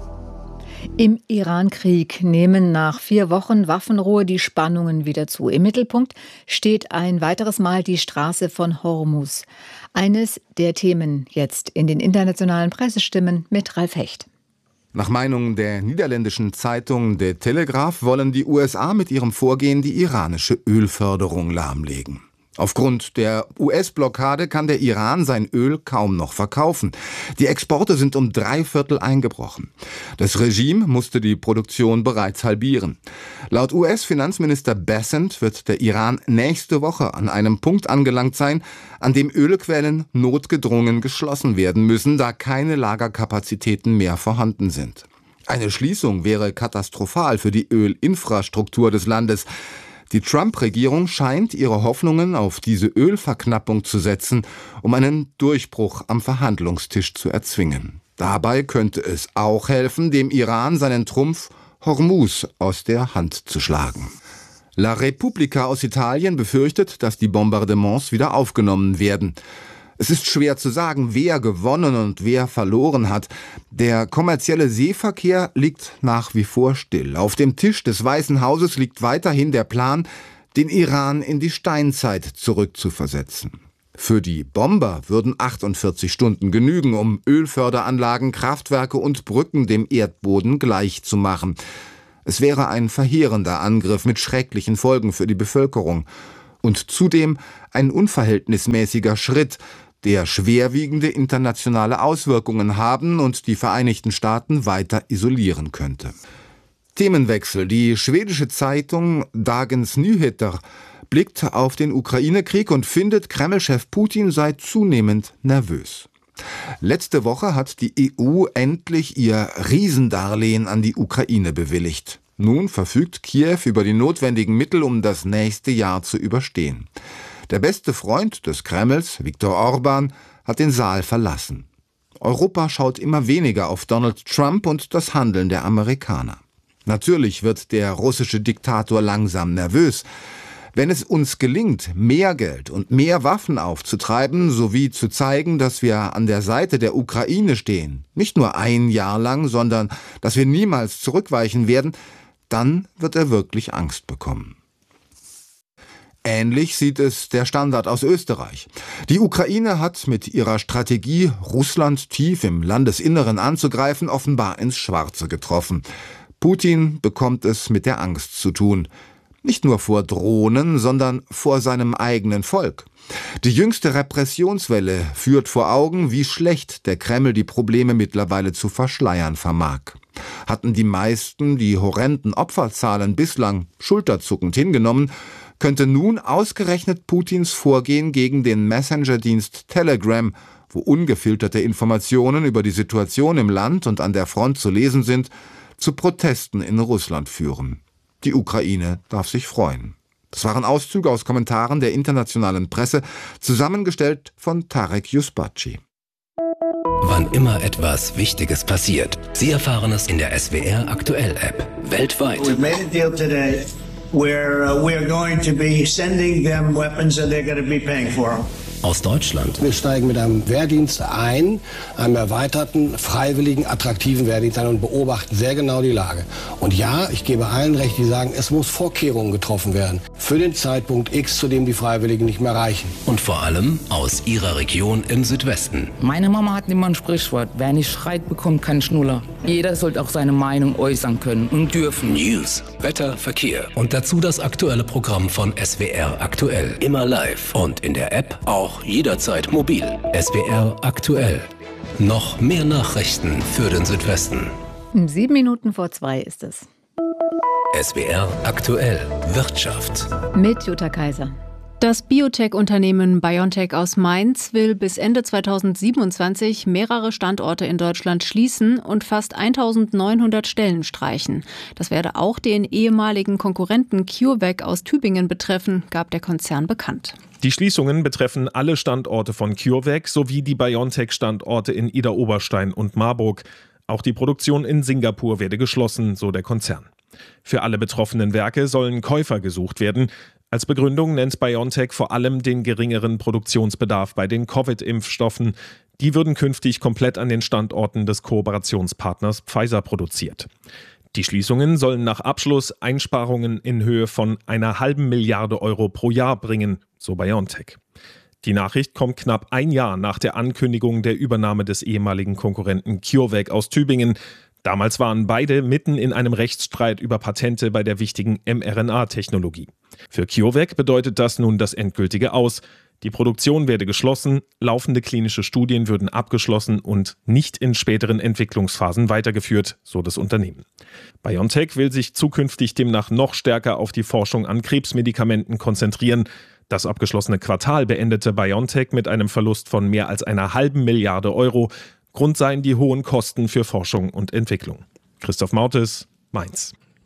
Im Iran-Krieg nehmen nach vier Wochen Waffenruhe die Spannungen wieder zu. Im Mittelpunkt steht ein weiteres Mal die Straße von Hormuz. Eines der Themen jetzt in den internationalen Pressestimmen mit Ralf Hecht. Nach Meinung der niederländischen Zeitung De Telegraaf wollen die U S A mit ihrem Vorgehen die iranische Ölförderung lahmlegen. Aufgrund der U S-Blockade kann der Iran sein Öl kaum noch verkaufen. Die Exporte sind um drei Viertel eingebrochen. Das Regime musste die Produktion bereits halbieren. Laut U S-Finanzminister Bessent wird der Iran nächste Woche an einem Punkt angelangt sein, an dem Ölquellen notgedrungen geschlossen werden müssen, da keine Lagerkapazitäten mehr vorhanden sind. Eine Schließung wäre katastrophal für die Ölinfrastruktur des Landes. Die Trump-Regierung scheint ihre Hoffnungen auf diese Ölverknappung zu setzen, um einen Durchbruch am Verhandlungstisch zu erzwingen. Dabei könnte es auch helfen, dem Iran seinen Trumpf Hormuz aus der Hand zu schlagen. La Repubblica aus Italien befürchtet, dass die Bombardements wieder aufgenommen werden. Es ist schwer zu sagen, wer gewonnen und wer verloren hat. Der kommerzielle Seeverkehr liegt nach wie vor still. Auf dem Tisch des Weißen Hauses liegt weiterhin der Plan, den Iran in die Steinzeit zurückzuversetzen. Für die Bomber würden achtundvierzig Stunden genügen, um Ölförderanlagen, Kraftwerke und Brücken dem Erdboden gleich zu machen. Es wäre ein verheerender Angriff mit schrecklichen Folgen für die Bevölkerung. Und zudem ein unverhältnismäßiger Schritt, der schwerwiegende internationale Auswirkungen haben und die Vereinigten Staaten weiter isolieren könnte. Themenwechsel. Die schwedische Zeitung Dagens Nyheter blickt auf den Ukraine-Krieg und findet, Kreml-Chef Putin sei zunehmend nervös. Letzte Woche hat die E U endlich ihr Riesendarlehen an die Ukraine bewilligt. Nun verfügt Kiew über die notwendigen Mittel, um das nächste Jahr zu überstehen. Der beste Freund des Kremls, Viktor Orban, hat den Saal verlassen. Europa schaut immer weniger auf Donald Trump und das Handeln der Amerikaner. Natürlich wird der russische Diktator langsam nervös. Wenn es uns gelingt, mehr Geld und mehr Waffen aufzutreiben, sowie zu zeigen, dass wir an der Seite der Ukraine stehen, nicht nur ein Jahr lang, sondern dass wir niemals zurückweichen werden, dann wird er wirklich Angst bekommen. Ähnlich sieht es der Standard aus Österreich. Die Ukraine hat mit ihrer Strategie, Russland tief im Landesinneren anzugreifen, offenbar ins Schwarze getroffen. Putin bekommt es mit der Angst zu tun. Nicht nur vor Drohnen, sondern vor seinem eigenen Volk. Die jüngste Repressionswelle führt vor Augen, wie schlecht der Kreml die Probleme mittlerweile zu verschleiern vermag. Hatten die meisten die horrenden Opferzahlen bislang schulterzuckend hingenommen, könnte nun ausgerechnet Putins Vorgehen gegen den Messenger-Dienst Telegram, wo ungefilterte Informationen über die Situation im Land und an der Front zu lesen sind, zu Protesten in Russland führen. Die Ukraine darf sich freuen. Das waren Auszüge aus Kommentaren der internationalen Presse, zusammengestellt von Tarek Yusbaci. Wann immer etwas Wichtiges passiert, Sie erfahren es in der S W R Aktuell App. Weltweit. We've made a deal today where uh, we're going to be sending them weapons and they're going to be paying for them. Aus Deutschland. Wir steigen mit einem Wehrdienst ein, einem erweiterten, freiwilligen, attraktiven Wehrdienst ein und beobachten sehr genau die Lage. Und ja, ich gebe allen recht, die sagen, es muss Vorkehrungen getroffen werden für den Zeitpunkt X, zu dem die Freiwilligen nicht mehr reichen. Und vor allem aus Ihrer Region im Südwesten. Meine Mama hat immer ein Sprichwort, wer nicht schreit, bekommt keinen Schnuller. Jeder sollte auch seine Meinung äußern können und dürfen. News, Wetter, Verkehr und dazu das aktuelle Programm von S W R Aktuell. Immer live und in der App auch jederzeit mobil. S W R Aktuell. Noch mehr Nachrichten für den Südwesten. Sieben Minuten vor zwei ist es. S W R Aktuell. Wirtschaft. Mit Jutta Kaiser. Das Biotech-Unternehmen BioNTech aus Mainz will bis Ende zweitausendsiebenundzwanzig mehrere Standorte in Deutschland schließen und fast eintausendneunhundert Stellen streichen. Das werde auch den ehemaligen Konkurrenten CureVac aus Tübingen betreffen, gab der Konzern bekannt. Die Schließungen betreffen alle Standorte von CureVac sowie die BioNTech-Standorte in Idar-Oberstein und Marburg. Auch die Produktion in Singapur werde geschlossen, so der Konzern. Für alle betroffenen Werke sollen Käufer gesucht werden. Als Begründung nennt BioNTech vor allem den geringeren Produktionsbedarf bei den Covid-Impfstoffen. Die würden künftig komplett an den Standorten des Kooperationspartners Pfizer produziert. Die Schließungen sollen nach Abschluss Einsparungen in Höhe von einer halben Milliarde Euro pro Jahr bringen, so BioNTech. Die Nachricht kommt knapp ein Jahr nach der Ankündigung der Übernahme des ehemaligen Konkurrenten CureVac aus Tübingen. Damals waren beide mitten in einem Rechtsstreit über Patente bei der wichtigen mRNA-Technologie. Für CureVac bedeutet das nun das endgültige Aus. Die Produktion werde geschlossen, laufende klinische Studien würden abgeschlossen und nicht in späteren Entwicklungsphasen weitergeführt, so das Unternehmen. BioNTech will sich zukünftig demnach noch stärker auf die Forschung an Krebsmedikamenten konzentrieren. Das abgeschlossene Quartal beendete BioNTech mit einem Verlust von mehr als einer halben Milliarde Euro. Grund seien die hohen Kosten für Forschung und Entwicklung. Christoph Mautes, Mainz.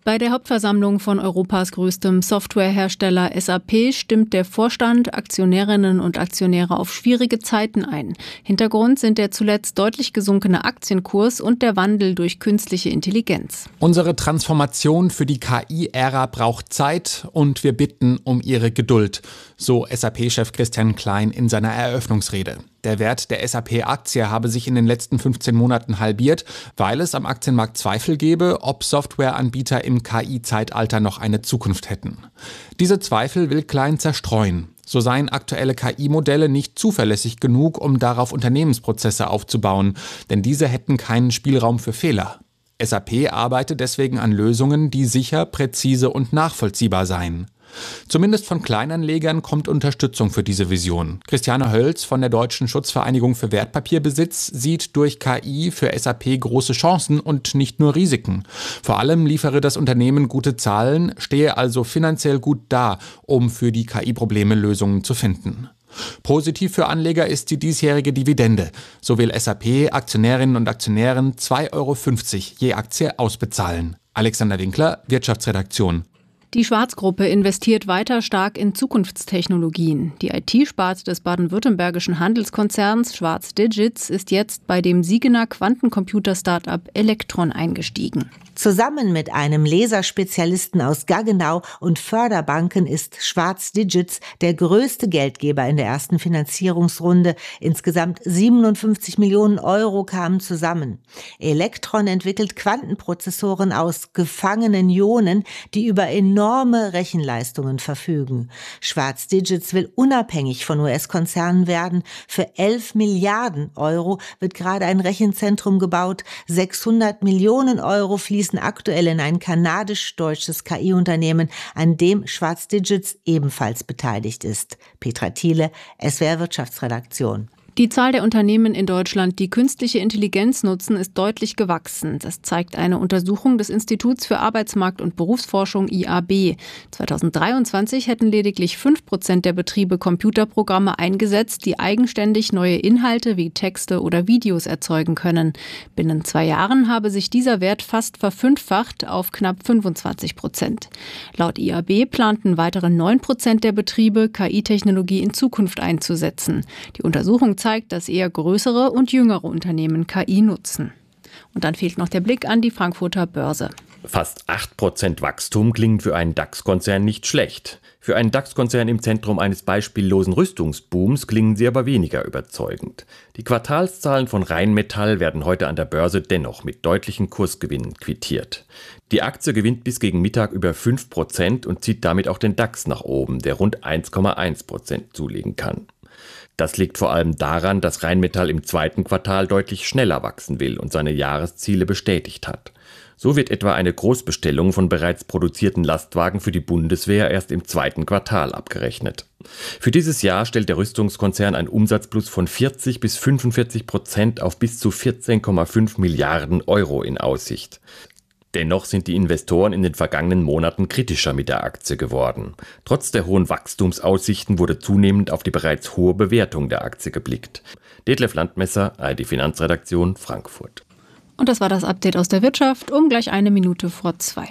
Bei der Hauptversammlung von Europas größtem Softwarehersteller S A P stimmt der Vorstand Aktionärinnen und Aktionäre auf schwierige Zeiten ein. Hintergrund sind der zuletzt deutlich gesunkene Aktienkurs und der Wandel durch künstliche Intelligenz. Unsere Transformation für die K I-Ära braucht Zeit und wir bitten um Ihre Geduld, so S A P-Chef Christian Klein in seiner Eröffnungsrede. Der Wert der S A P-Aktie habe sich in den letzten fünfzehn Monaten halbiert, weil es am Aktienmarkt Zweifel gebe, ob Softwareanbieter im K I-Zeitalter noch eine Zukunft hätten. Diese Zweifel will Klein zerstreuen. So seien aktuelle K I-Modelle nicht zuverlässig genug, um darauf Unternehmensprozesse aufzubauen, denn diese hätten keinen Spielraum für Fehler. S A P arbeitet deswegen an Lösungen, die sicher, präzise und nachvollziehbar seien. Zumindest von Kleinanlegern kommt Unterstützung für diese Vision. Christiane Hölz von der Deutschen Schutzvereinigung für Wertpapierbesitz sieht durch K I für S A P große Chancen und nicht nur Risiken. Vor allem liefere das Unternehmen gute Zahlen, stehe also finanziell gut da, um für die K I-Probleme Lösungen zu finden. Positiv für Anleger ist die diesjährige Dividende. So will S A P Aktionärinnen und Aktionären zwei Euro fünfzig je Aktie ausbezahlen. Alexander Winkler, Wirtschaftsredaktion. Die Schwarz-Gruppe investiert weiter stark in Zukunftstechnologien. Die I T-Sparte des baden-württembergischen Handelskonzerns Schwarz Digits ist jetzt bei dem Siegener Quantencomputer-Startup Elektron eingestiegen. Zusammen mit einem Laserspezialisten aus Gaggenau und Förderbanken ist Schwarz Digits der größte Geldgeber in der ersten Finanzierungsrunde. Insgesamt siebenundfünfzig Millionen Euro kamen zusammen. Elektron entwickelt Quantenprozessoren aus gefangenen Ionen, die über enorme Rechenleistungen verfügen. Schwarz Digits will unabhängig von U S-Konzernen werden. Für elf Milliarden Euro wird gerade ein Rechenzentrum gebaut. sechshundert Millionen Euro fließen aktuell in ein kanadisch-deutsches K I-Unternehmen, an dem Schwarz Digits ebenfalls beteiligt ist. Petra Thiele, S W R Wirtschaftsredaktion. Die Zahl der Unternehmen in Deutschland, die künstliche Intelligenz nutzen, ist deutlich gewachsen. Das zeigt eine Untersuchung des Instituts für Arbeitsmarkt- und Berufsforschung I A B. zweitausenddreiundzwanzig hätten lediglich fünf Prozent der Betriebe Computerprogramme eingesetzt, die eigenständig neue Inhalte wie Texte oder Videos erzeugen können. Binnen zwei Jahren habe sich dieser Wert fast verfünffacht auf knapp fünfundzwanzig Prozent. Laut I A B planten weitere neun Prozent der Betriebe, K I-Technologie in Zukunft einzusetzen. Die Untersuchung zeigt, zeigt, dass eher größere und jüngere Unternehmen K I nutzen. Und dann fehlt noch der Blick an die Frankfurter Börse. Fast acht Prozent Wachstum klingt für einen DAX-Konzern nicht schlecht. Für einen DAX-Konzern im Zentrum eines beispiellosen Rüstungsbooms klingen sie aber weniger überzeugend. Die Quartalszahlen von Rheinmetall werden heute an der Börse dennoch mit deutlichen Kursgewinnen quittiert. Die Aktie gewinnt bis gegen Mittag über fünf Prozent und zieht damit auch den DAX nach oben, der rund eins Komma eins Prozent zulegen kann. Das liegt vor allem daran, dass Rheinmetall im zweiten Quartal deutlich schneller wachsen will und seine Jahresziele bestätigt hat. So wird etwa eine Großbestellung von bereits produzierten Lastwagen für die Bundeswehr erst im zweiten Quartal abgerechnet. Für dieses Jahr stellt der Rüstungskonzern einen Umsatzplus von vierzig bis fünfundvierzig Prozent auf bis zu vierzehn Komma fünf Milliarden Euro in Aussicht. Dennoch sind die Investoren in den vergangenen Monaten kritischer mit der Aktie geworden. Trotz der hohen Wachstumsaussichten wurde zunehmend auf die bereits hohe Bewertung der Aktie geblickt. Detlef Landmesser, A R D Finanzredaktion, Frankfurt. Und das war das Update aus der Wirtschaft um gleich eine Minute vor zwei.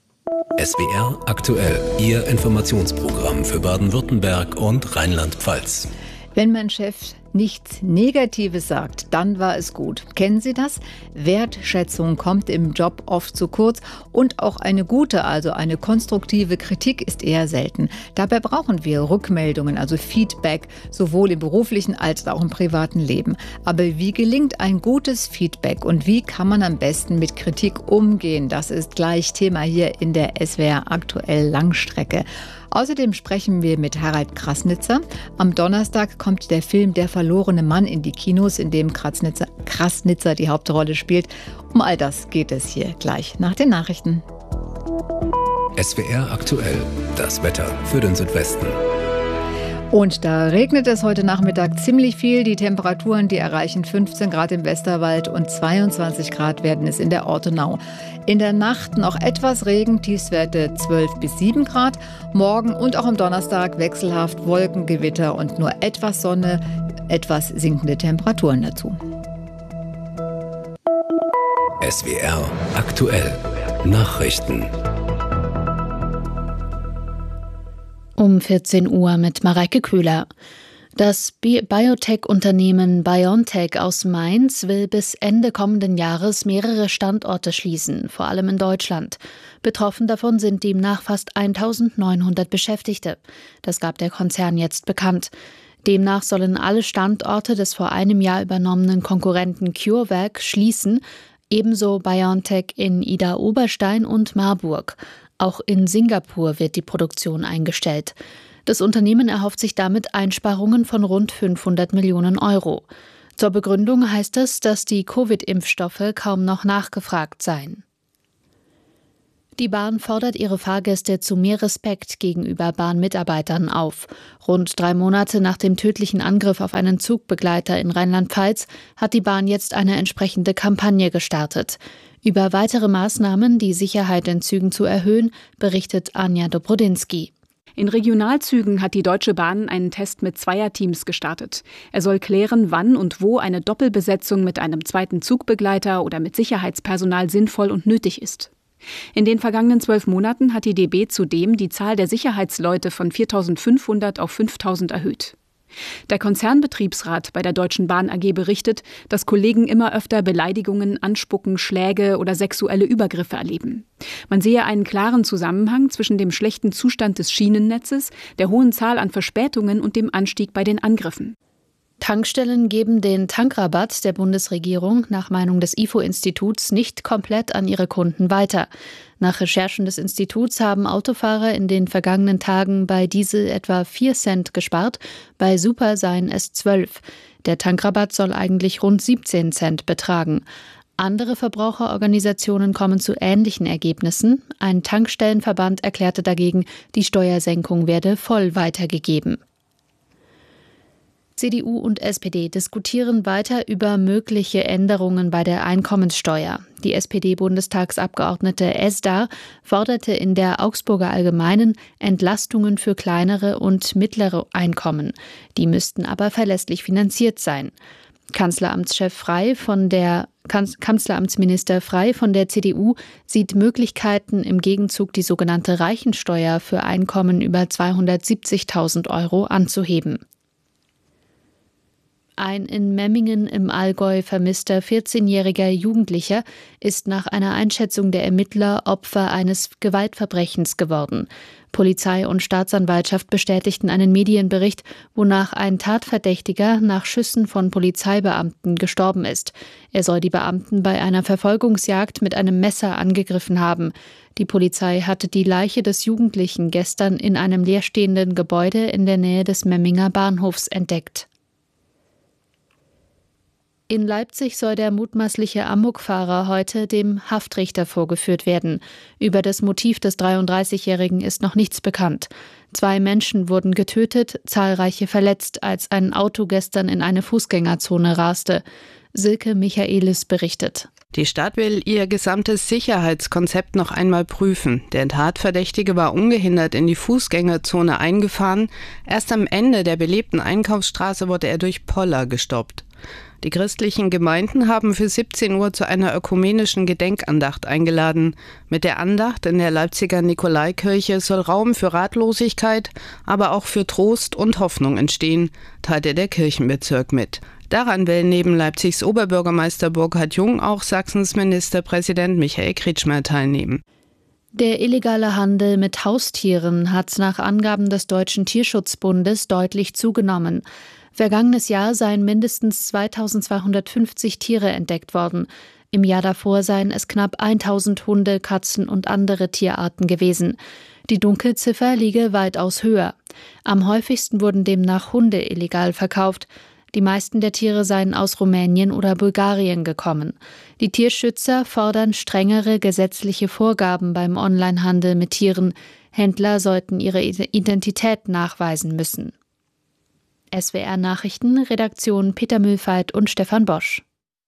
S W R aktuell, Ihr Informationsprogramm für Baden-Württemberg und Rheinland-Pfalz. Wenn mein Chef nichts Negatives sagt, dann war es gut. Kennen Sie das? Wertschätzung kommt im Job oft zu kurz und auch eine gute, also eine konstruktive Kritik ist eher selten. Dabei brauchen wir Rückmeldungen, also Feedback, sowohl im beruflichen als auch im privaten Leben. Aber wie gelingt ein gutes Feedback und wie kann man am besten mit Kritik umgehen? Das ist gleich Thema hier in der S W R aktuell Langstrecke. Außerdem sprechen wir mit Harald Krasnitzer. Am Donnerstag kommt der Film Der verlorene Mann in die Kinos, in dem Krasnitzer, Krasnitzer die Hauptrolle spielt. Um all das geht es hier gleich nach den Nachrichten. S W R aktuell, das Wetter für den Südwesten. Und da regnet es heute Nachmittag ziemlich viel. Die Temperaturen, die erreichen fünfzehn Grad im Westerwald und zweiundzwanzig Grad werden es in der Ortenau. In der Nacht noch etwas Regen, Tiefstwerte zwölf bis sieben Grad. Morgen und auch am Donnerstag wechselhaft Wolken, Gewitter und nur etwas Sonne, etwas sinkende Temperaturen dazu. S W R aktuell Nachrichten. Um vierzehn Uhr mit Mareike Köhler. Das Biotech-Unternehmen BioNTech aus Mainz will bis Ende kommenden Jahres mehrere Standorte schließen, vor allem in Deutschland. Betroffen davon sind demnach fast eintausendneunhundert Beschäftigte. Das gab der Konzern jetzt bekannt. Demnach sollen alle Standorte des vor einem Jahr übernommenen Konkurrenten CureVac schließen, ebenso BioNTech in Idar-Oberstein und Marburg. Auch in Singapur wird die Produktion eingestellt. Das Unternehmen erhofft sich damit Einsparungen von rund fünfhundert Millionen Euro. Zur Begründung heißt es, dass die Covid-Impfstoffe kaum noch nachgefragt seien. Die Bahn fordert ihre Fahrgäste zu mehr Respekt gegenüber Bahnmitarbeitern auf. Rund drei Monate nach dem tödlichen Angriff auf einen Zugbegleiter in Rheinland-Pfalz hat die Bahn jetzt eine entsprechende Kampagne gestartet. Über weitere Maßnahmen, die Sicherheit in Zügen zu erhöhen, berichtet Anja Dobrodinsky. In Regionalzügen hat die Deutsche Bahn einen Test mit Zweierteams gestartet. Er soll klären, wann und wo eine Doppelbesetzung mit einem zweiten Zugbegleiter oder mit Sicherheitspersonal sinnvoll und nötig ist. In den vergangenen zwölf Monaten hat die D B zudem die Zahl der Sicherheitsleute von viertausendfünfhundert auf fünftausend erhöht. Der Konzernbetriebsrat bei der Deutschen Bahn A G berichtet, dass Kollegen immer öfter Beleidigungen, Anspucken, Schläge oder sexuelle Übergriffe erleben. Man sehe einen klaren Zusammenhang zwischen dem schlechten Zustand des Schienennetzes, der hohen Zahl an Verspätungen und dem Anstieg bei den Angriffen. Tankstellen geben den Tankrabatt der Bundesregierung nach Meinung des I F O-Instituts nicht komplett an ihre Kunden weiter. Nach Recherchen des Instituts haben Autofahrer in den vergangenen Tagen bei Diesel etwa vier Cent gespart, bei Super seien es zwölf. Der Tankrabatt soll eigentlich rund siebzehn Cent betragen. Andere Verbraucherorganisationen kommen zu ähnlichen Ergebnissen. Ein Tankstellenverband erklärte dagegen, die Steuersenkung werde voll weitergegeben. C D U und S P D diskutieren weiter über mögliche Änderungen bei der Einkommenssteuer. Die S P D-Bundestagsabgeordnete Esdar forderte in der Augsburger Allgemeinen Entlastungen für kleinere und mittlere Einkommen. Die müssten aber verlässlich finanziert sein. Kanzleramtschef Frey von der Kanz- Kanzleramtsminister Frey von der C D U sieht Möglichkeiten, im Gegenzug die sogenannte Reichensteuer für Einkommen über zweihundertsiebzigtausend Euro anzuheben. Ein in Memmingen im Allgäu vermisster vierzehnjähriger Jugendlicher ist nach einer Einschätzung der Ermittler Opfer eines Gewaltverbrechens geworden. Polizei und Staatsanwaltschaft bestätigten einen Medienbericht, wonach ein Tatverdächtiger nach Schüssen von Polizeibeamten gestorben ist. Er soll die Beamten bei einer Verfolgungsjagd mit einem Messer angegriffen haben. Die Polizei hatte die Leiche des Jugendlichen gestern in einem leerstehenden Gebäude in der Nähe des Memminger Bahnhofs entdeckt. In Leipzig soll der mutmaßliche Amokfahrer heute dem Haftrichter vorgeführt werden. Über das Motiv des dreiunddreißigjährigen ist noch nichts bekannt. Zwei Menschen wurden getötet, zahlreiche verletzt, als ein Auto gestern in eine Fußgängerzone raste. Silke Michaelis berichtet. Die Stadt will ihr gesamtes Sicherheitskonzept noch einmal prüfen. Der Tatverdächtige war ungehindert in die Fußgängerzone eingefahren. Erst am Ende der belebten Einkaufsstraße wurde er durch Poller gestoppt. Die christlichen Gemeinden haben für siebzehn Uhr zu einer ökumenischen Gedenkandacht eingeladen. Mit der Andacht in der Leipziger Nikolaikirche soll Raum für Ratlosigkeit, aber auch für Trost und Hoffnung entstehen, teilte der Kirchenbezirk mit. Daran will neben Leipzigs Oberbürgermeister Burkhard Jung auch Sachsens Ministerpräsident Michael Kretschmer teilnehmen. Der illegale Handel mit Haustieren hat nach Angaben des Deutschen Tierschutzbundes deutlich zugenommen. Vergangenes Jahr seien mindestens zweitausendzweihundertfünfzig Tiere entdeckt worden. Im Jahr davor seien es knapp tausend Hunde, Katzen und andere Tierarten gewesen. Die Dunkelziffer liege weitaus höher. Am häufigsten wurden demnach Hunde illegal verkauft. Die meisten der Tiere seien aus Rumänien oder Bulgarien gekommen. Die Tierschützer fordern strengere gesetzliche Vorgaben beim Onlinehandel mit Tieren. Händler sollten ihre Identität nachweisen müssen. S W R Nachrichten, Redaktion Peter Mühlfeit und Stefan Bosch.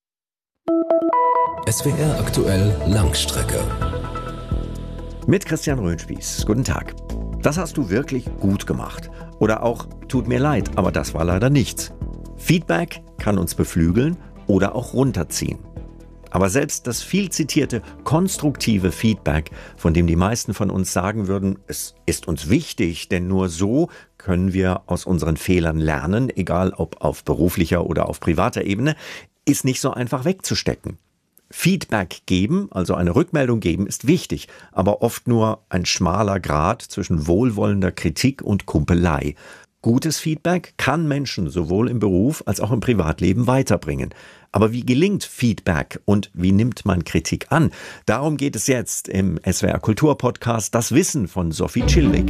S W R aktuell Langstrecke. Mit Christian Röhnspieß. Guten Tag. Das hast du wirklich gut gemacht. Oder auch, tut mir leid, aber das war leider nichts. Feedback kann uns beflügeln oder auch runterziehen. Aber selbst das viel zitierte konstruktive Feedback, von dem die meisten von uns sagen würden, es ist uns wichtig, denn nur so können wir aus unseren Fehlern lernen, egal ob auf beruflicher oder auf privater Ebene, ist nicht so einfach wegzustecken. Feedback geben, also eine Rückmeldung geben, ist wichtig, aber oft nur ein schmaler Grat zwischen wohlwollender Kritik und Kumpelei. Gutes Feedback kann Menschen sowohl im Beruf als auch im Privatleben weiterbringen. Aber wie gelingt Feedback und wie nimmt man Kritik an? Darum geht es jetzt im S W R Kultur Podcast Das Wissen von Sophie Chilwig.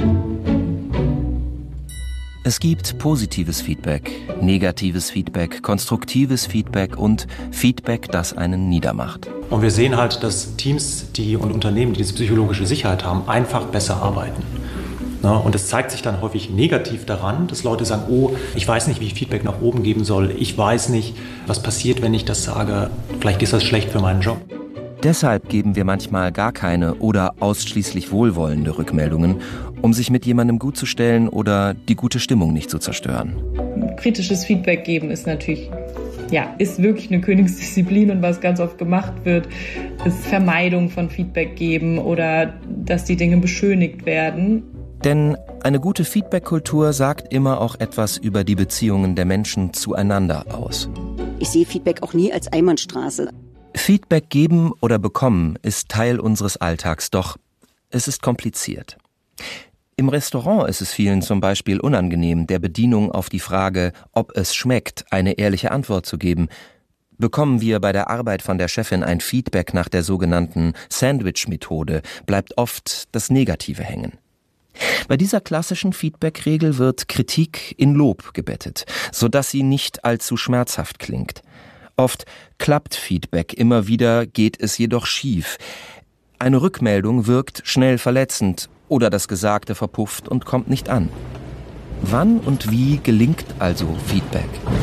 Es gibt positives Feedback, negatives Feedback, konstruktives Feedback und Feedback, das einen niedermacht. Und wir sehen halt, dass Teams die und Unternehmen, die diese psychologische Sicherheit haben, einfach besser arbeiten. Und es zeigt sich dann häufig negativ daran, dass Leute sagen, oh, ich weiß nicht, wie ich Feedback nach oben geben soll. Ich weiß nicht, was passiert, wenn ich das sage. Vielleicht ist das schlecht für meinen Job. Deshalb geben wir manchmal gar keine oder ausschließlich wohlwollende Rückmeldungen, um sich mit jemandem gut zu stellen oder die gute Stimmung nicht zu zerstören. Kritisches Feedback geben ist natürlich, ja, ist wirklich eine Königsdisziplin, und was ganz oft gemacht wird, ist Vermeidung von Feedback geben oder dass die Dinge beschönigt werden. Denn eine gute Feedback-Kultur sagt immer auch etwas über die Beziehungen der Menschen zueinander aus. Ich sehe Feedback auch nie als Einbahnstraße. Feedback geben oder bekommen ist Teil unseres Alltags, doch es ist kompliziert. Im Restaurant ist es vielen zum Beispiel unangenehm, der Bedienung auf die Frage, ob es schmeckt, eine ehrliche Antwort zu geben. Bekommen wir bei der Arbeit von der Chefin ein Feedback nach der sogenannten Sandwich-Methode, bleibt oft das Negative hängen. Bei dieser klassischen Feedback-Regel wird Kritik in Lob gebettet, sodass sie nicht allzu schmerzhaft klingt. Oft klappt Feedback, immer wieder geht es jedoch schief. Eine Rückmeldung wirkt schnell verletzend oder das Gesagte verpufft und kommt nicht an. Wann und wie gelingt also Feedback?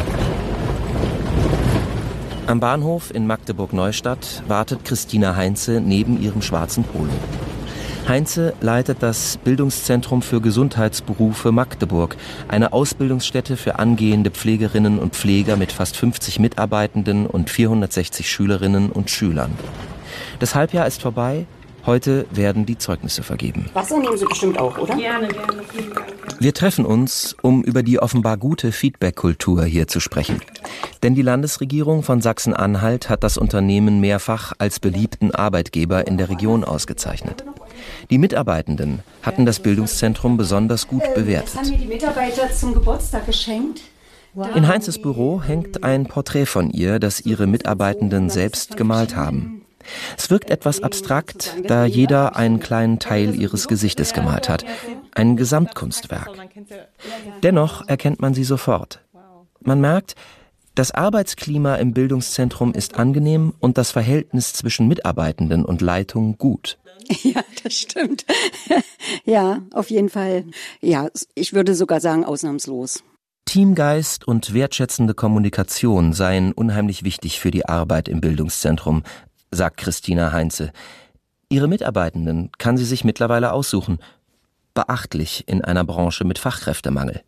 Am Bahnhof in Magdeburg-Neustadt wartet Christina Heinze neben ihrem schwarzen Polo. Heinze leitet das Bildungszentrum für Gesundheitsberufe Magdeburg, eine Ausbildungsstätte für angehende Pflegerinnen und Pfleger mit fast fünfzig Mitarbeitenden und vierhundertsechzig Schülerinnen und Schülern. Das Halbjahr ist vorbei, heute werden die Zeugnisse vergeben. Wasser nehmen Sie bestimmt auch, oder? Gerne, gerne. Vielen Dank. Wir treffen uns, um über die offenbar gute Feedback-Kultur hier zu sprechen. Denn die Landesregierung von Sachsen-Anhalt hat das Unternehmen mehrfach als beliebten Arbeitgeber in der Region ausgezeichnet. Die Mitarbeitenden hatten das Bildungszentrum besonders gut bewertet. Das haben mir die Mitarbeiter zum Geburtstag geschenkt. In Heinzes Büro hängt ein Porträt von ihr, das ihre Mitarbeitenden selbst gemalt haben. Es wirkt etwas abstrakt, da jeder einen kleinen Teil ihres Gesichtes gemalt hat. Ein Gesamtkunstwerk. Dennoch erkennt man sie sofort. Man merkt, das Arbeitsklima im Bildungszentrum ist angenehm und das Verhältnis zwischen Mitarbeitenden und Leitung gut. Ja, das stimmt. Ja, auf jeden Fall. Ja, ich würde sogar sagen, ausnahmslos. Teamgeist und wertschätzende Kommunikation seien unheimlich wichtig für die Arbeit im Bildungszentrum, sagt Christina Heinze. Ihre Mitarbeitenden kann sie sich mittlerweile aussuchen. Beachtlich in einer Branche mit Fachkräftemangel.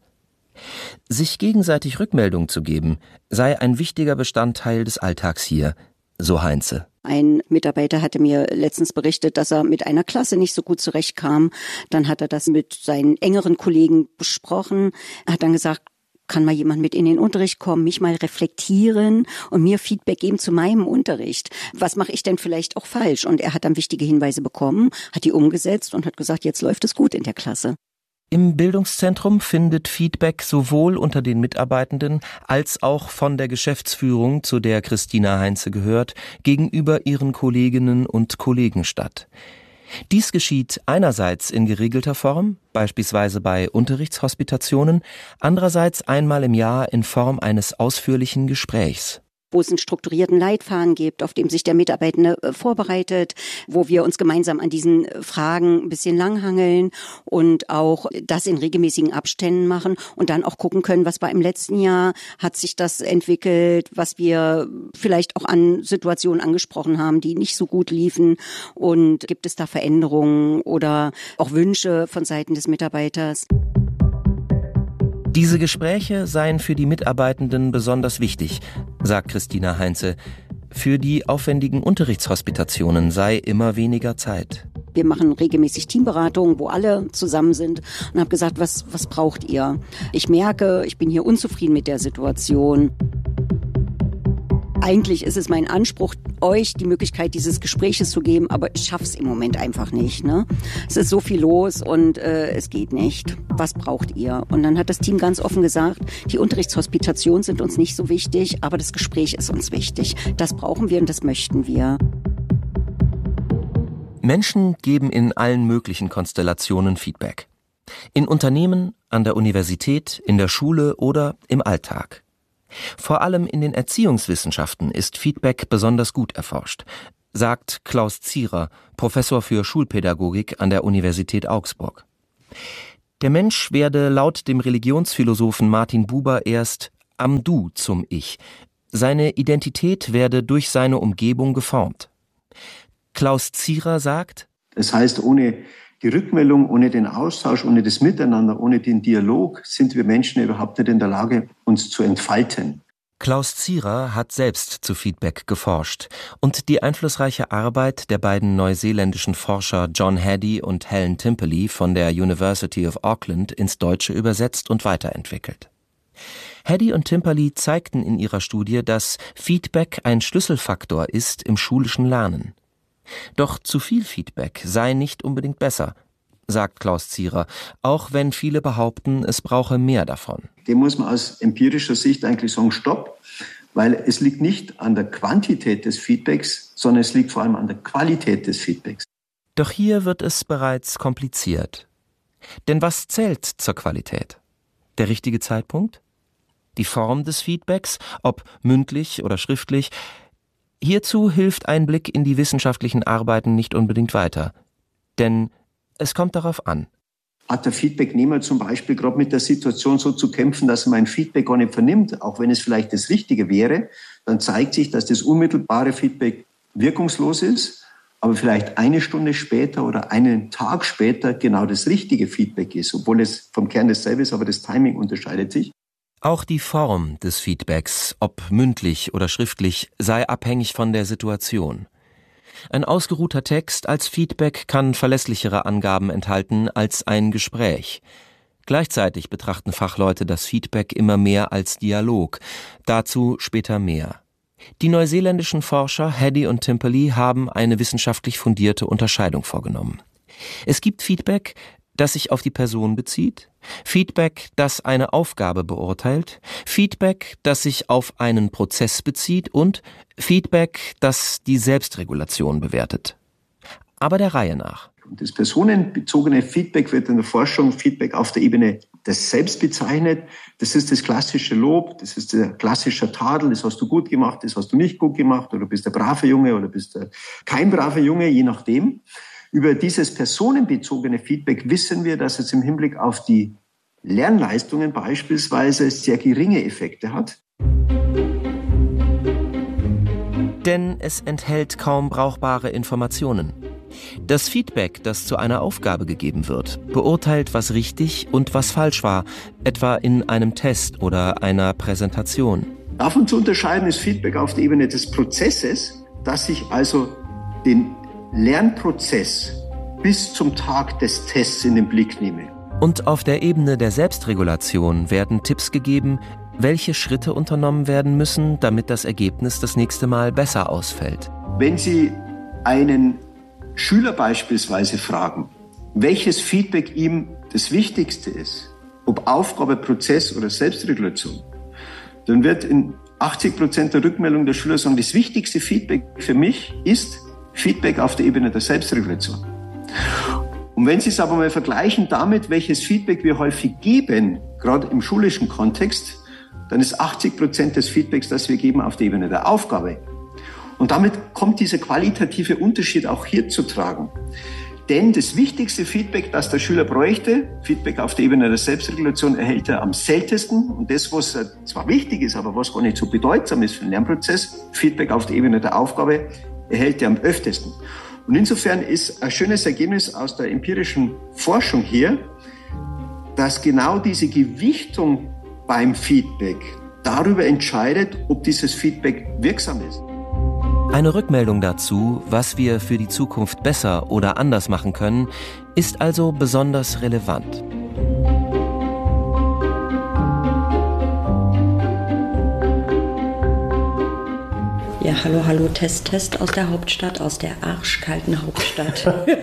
Sich gegenseitig Rückmeldung zu geben, sei ein wichtiger Bestandteil des Alltags hier, so Heinze. Ein Mitarbeiter hatte mir letztens berichtet, dass er mit einer Klasse nicht so gut zurechtkam. Dann hat er das mit seinen engeren Kollegen besprochen. Er hat dann gesagt, kann mal jemand mit in den Unterricht kommen, mich mal reflektieren und mir Feedback geben zu meinem Unterricht. Was mache ich denn vielleicht auch falsch? Und er hat dann wichtige Hinweise bekommen, hat die umgesetzt und hat gesagt, jetzt läuft es gut in der Klasse. Im Bildungszentrum findet Feedback sowohl unter den Mitarbeitenden als auch von der Geschäftsführung, zu der Christina Heinze gehört, gegenüber ihren Kolleginnen und Kollegen statt. Dies geschieht einerseits in geregelter Form, beispielsweise bei Unterrichtshospitationen, andererseits einmal im Jahr in Form eines ausführlichen Gesprächs. Wo es einen strukturierten Leitfaden gibt, auf dem sich der Mitarbeitende vorbereitet, wo wir uns gemeinsam an diesen Fragen ein bisschen langhangeln und auch das in regelmäßigen Abständen machen und dann auch gucken können, was war im letzten Jahr, hat sich das entwickelt, was wir vielleicht auch an Situationen angesprochen haben, die nicht so gut liefen, und gibt es da Veränderungen oder auch Wünsche von Seiten des Mitarbeiters. Diese Gespräche seien für die Mitarbeitenden besonders wichtig, sagt Christina Heinze. Für die aufwendigen Unterrichtshospitationen sei immer weniger Zeit. Wir machen regelmäßig Teamberatungen, wo alle zusammen sind und habe gesagt, was, was braucht ihr? Ich merke, ich bin hier unzufrieden mit der Situation. Eigentlich ist es mein Anspruch, euch die Möglichkeit dieses Gespräches zu geben, aber ich schaffe es im Moment einfach nicht. Ne? Es ist so viel los und äh, es geht nicht. Was braucht ihr? Und dann hat das Team ganz offen gesagt, die Unterrichtshospitationen sind uns nicht so wichtig, aber das Gespräch ist uns wichtig. Das brauchen wir und das möchten wir. Menschen geben in allen möglichen Konstellationen Feedback. In Unternehmen, an der Universität, in der Schule oder im Alltag. Vor allem in den Erziehungswissenschaften ist Feedback besonders gut erforscht, sagt Klaus Zierer, Professor für Schulpädagogik an der Universität Augsburg. Der Mensch werde laut dem Religionsphilosophen Martin Buber erst am Du zum Ich. Seine Identität werde durch seine Umgebung geformt. Klaus Zierer sagt: Das heißt, ohne die Rückmeldung, ohne den Austausch, ohne das Miteinander, ohne den Dialog sind wir Menschen überhaupt nicht in der Lage, uns zu entfalten. Klaus Zierer hat selbst zu Feedback geforscht und die einflussreiche Arbeit der beiden neuseeländischen Forscher John Haddy und Helen Timperley von der University of Auckland ins Deutsche übersetzt und weiterentwickelt. Haddy und Timperley zeigten in ihrer Studie, dass Feedback ein Schlüsselfaktor ist im schulischen Lernen. Doch zu viel Feedback sei nicht unbedingt besser, sagt Klaus Zierer, auch wenn viele behaupten, es brauche mehr davon. Dem muss man aus empirischer Sicht eigentlich sagen, stopp, weil es liegt nicht an der Quantität des Feedbacks, sondern es liegt vor allem an der Qualität des Feedbacks. Doch hier wird es bereits kompliziert. Denn was zählt zur Qualität? Der richtige Zeitpunkt? Die Form des Feedbacks, ob mündlich oder schriftlich? Hierzu hilft ein Blick in die wissenschaftlichen Arbeiten nicht unbedingt weiter. Denn es kommt darauf an. Hat der Feedbacknehmer zum Beispiel gerade mit der Situation so zu kämpfen, dass er mein Feedback gar nicht vernimmt, auch wenn es vielleicht das Richtige wäre, dann zeigt sich, dass das unmittelbare Feedback wirkungslos ist, aber vielleicht eine Stunde später oder einen Tag später genau das richtige Feedback ist, obwohl es vom Kern dasselbe ist, aber das Timing unterscheidet sich. Auch die Form des Feedbacks, ob mündlich oder schriftlich, sei abhängig von der Situation. Ein ausgeruhter Text als Feedback kann verlässlichere Angaben enthalten als ein Gespräch. Gleichzeitig betrachten Fachleute das Feedback immer mehr als Dialog. Dazu später mehr. Die neuseeländischen Forscher Haddy und Timperley haben eine wissenschaftlich fundierte Unterscheidung vorgenommen. Es gibt Feedback, das sich auf die Person bezieht, Feedback, das eine Aufgabe beurteilt, Feedback, das sich auf einen Prozess bezieht und Feedback, das die Selbstregulation bewertet. Aber der Reihe nach. Das personenbezogene Feedback wird in der Forschung Feedback auf der Ebene des Selbst bezeichnet. Das ist das klassische Lob, das ist der klassische Tadel, das hast du gut gemacht, das hast du nicht gut gemacht, oder bist der brave Junge oder bist du kein braver Junge, je nachdem. Über dieses personenbezogene Feedback wissen wir, dass es im Hinblick auf die Lernleistungen beispielsweise sehr geringe Effekte hat. Denn es enthält kaum brauchbare Informationen. Das Feedback, das zu einer Aufgabe gegeben wird, beurteilt, was richtig und was falsch war, etwa in einem Test oder einer Präsentation. Davon zu unterscheiden ist Feedback auf der Ebene des Prozesses, dass ich also den Lernprozess bis zum Tag des Tests in den Blick nehme. Und auf der Ebene der Selbstregulation werden Tipps gegeben, welche Schritte unternommen werden müssen, damit das Ergebnis das nächste Mal besser ausfällt. Wenn Sie einen Schüler beispielsweise fragen, welches Feedback ihm das Wichtigste ist, ob Aufgabe, Prozess oder Selbstregulation, dann wird in achtzig Prozent der Rückmeldung der Schüler sagen, das wichtigste Feedback für mich ist Feedback auf der Ebene der Selbstregulation. Und wenn Sie es aber mal vergleichen damit, welches Feedback wir häufig geben, gerade im schulischen Kontext, dann ist achtzig Prozent des Feedbacks, das wir geben, auf der Ebene der Aufgabe. Und damit kommt dieser qualitative Unterschied auch hier zu tragen. Denn das wichtigste Feedback, das der Schüler bräuchte, Feedback auf der Ebene der Selbstregulation, erhält er am seltensten. Und das, was zwar wichtig ist, aber was gar nicht so bedeutsam ist für den Lernprozess, Feedback auf der Ebene der Aufgabe, erhält er am öftesten. Und insofern ist ein schönes Ergebnis aus der empirischen Forschung hier, dass genau diese Gewichtung beim Feedback darüber entscheidet, ob dieses Feedback wirksam ist. Eine Rückmeldung dazu, was wir für die Zukunft besser oder anders machen können, ist also besonders relevant. Ja, hallo, hallo, Test, Test aus der Hauptstadt, aus der arschkalten Hauptstadt.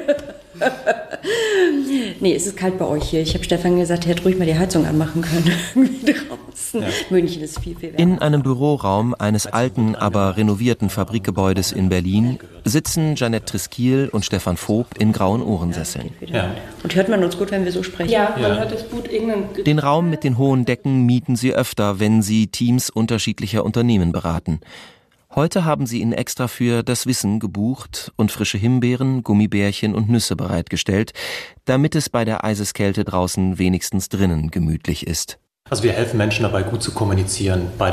Nee, es ist kalt bei euch hier. Ich habe Stefan gesagt, er hätte ruhig mal die Heizung anmachen können. Draußen. Ja. München ist viel, viel wärmer. In einem Büroraum eines alten, aber renovierten Fabrikgebäudes in Berlin sitzen Jeanette Triskiel und Stefan Vob in grauen Ohrensesseln. Ja. Und hört man uns gut, wenn wir so sprechen? Ja, man ja. hört es gut. Den Raum mit den hohen Decken mieten sie öfter, wenn sie Teams unterschiedlicher Unternehmen beraten. Heute haben sie ihn extra für das Wissen gebucht und frische Himbeeren, Gummibärchen und Nüsse bereitgestellt, damit es bei der Eiseskälte draußen wenigstens drinnen gemütlich ist. Also wir helfen Menschen dabei, gut zu kommunizieren bei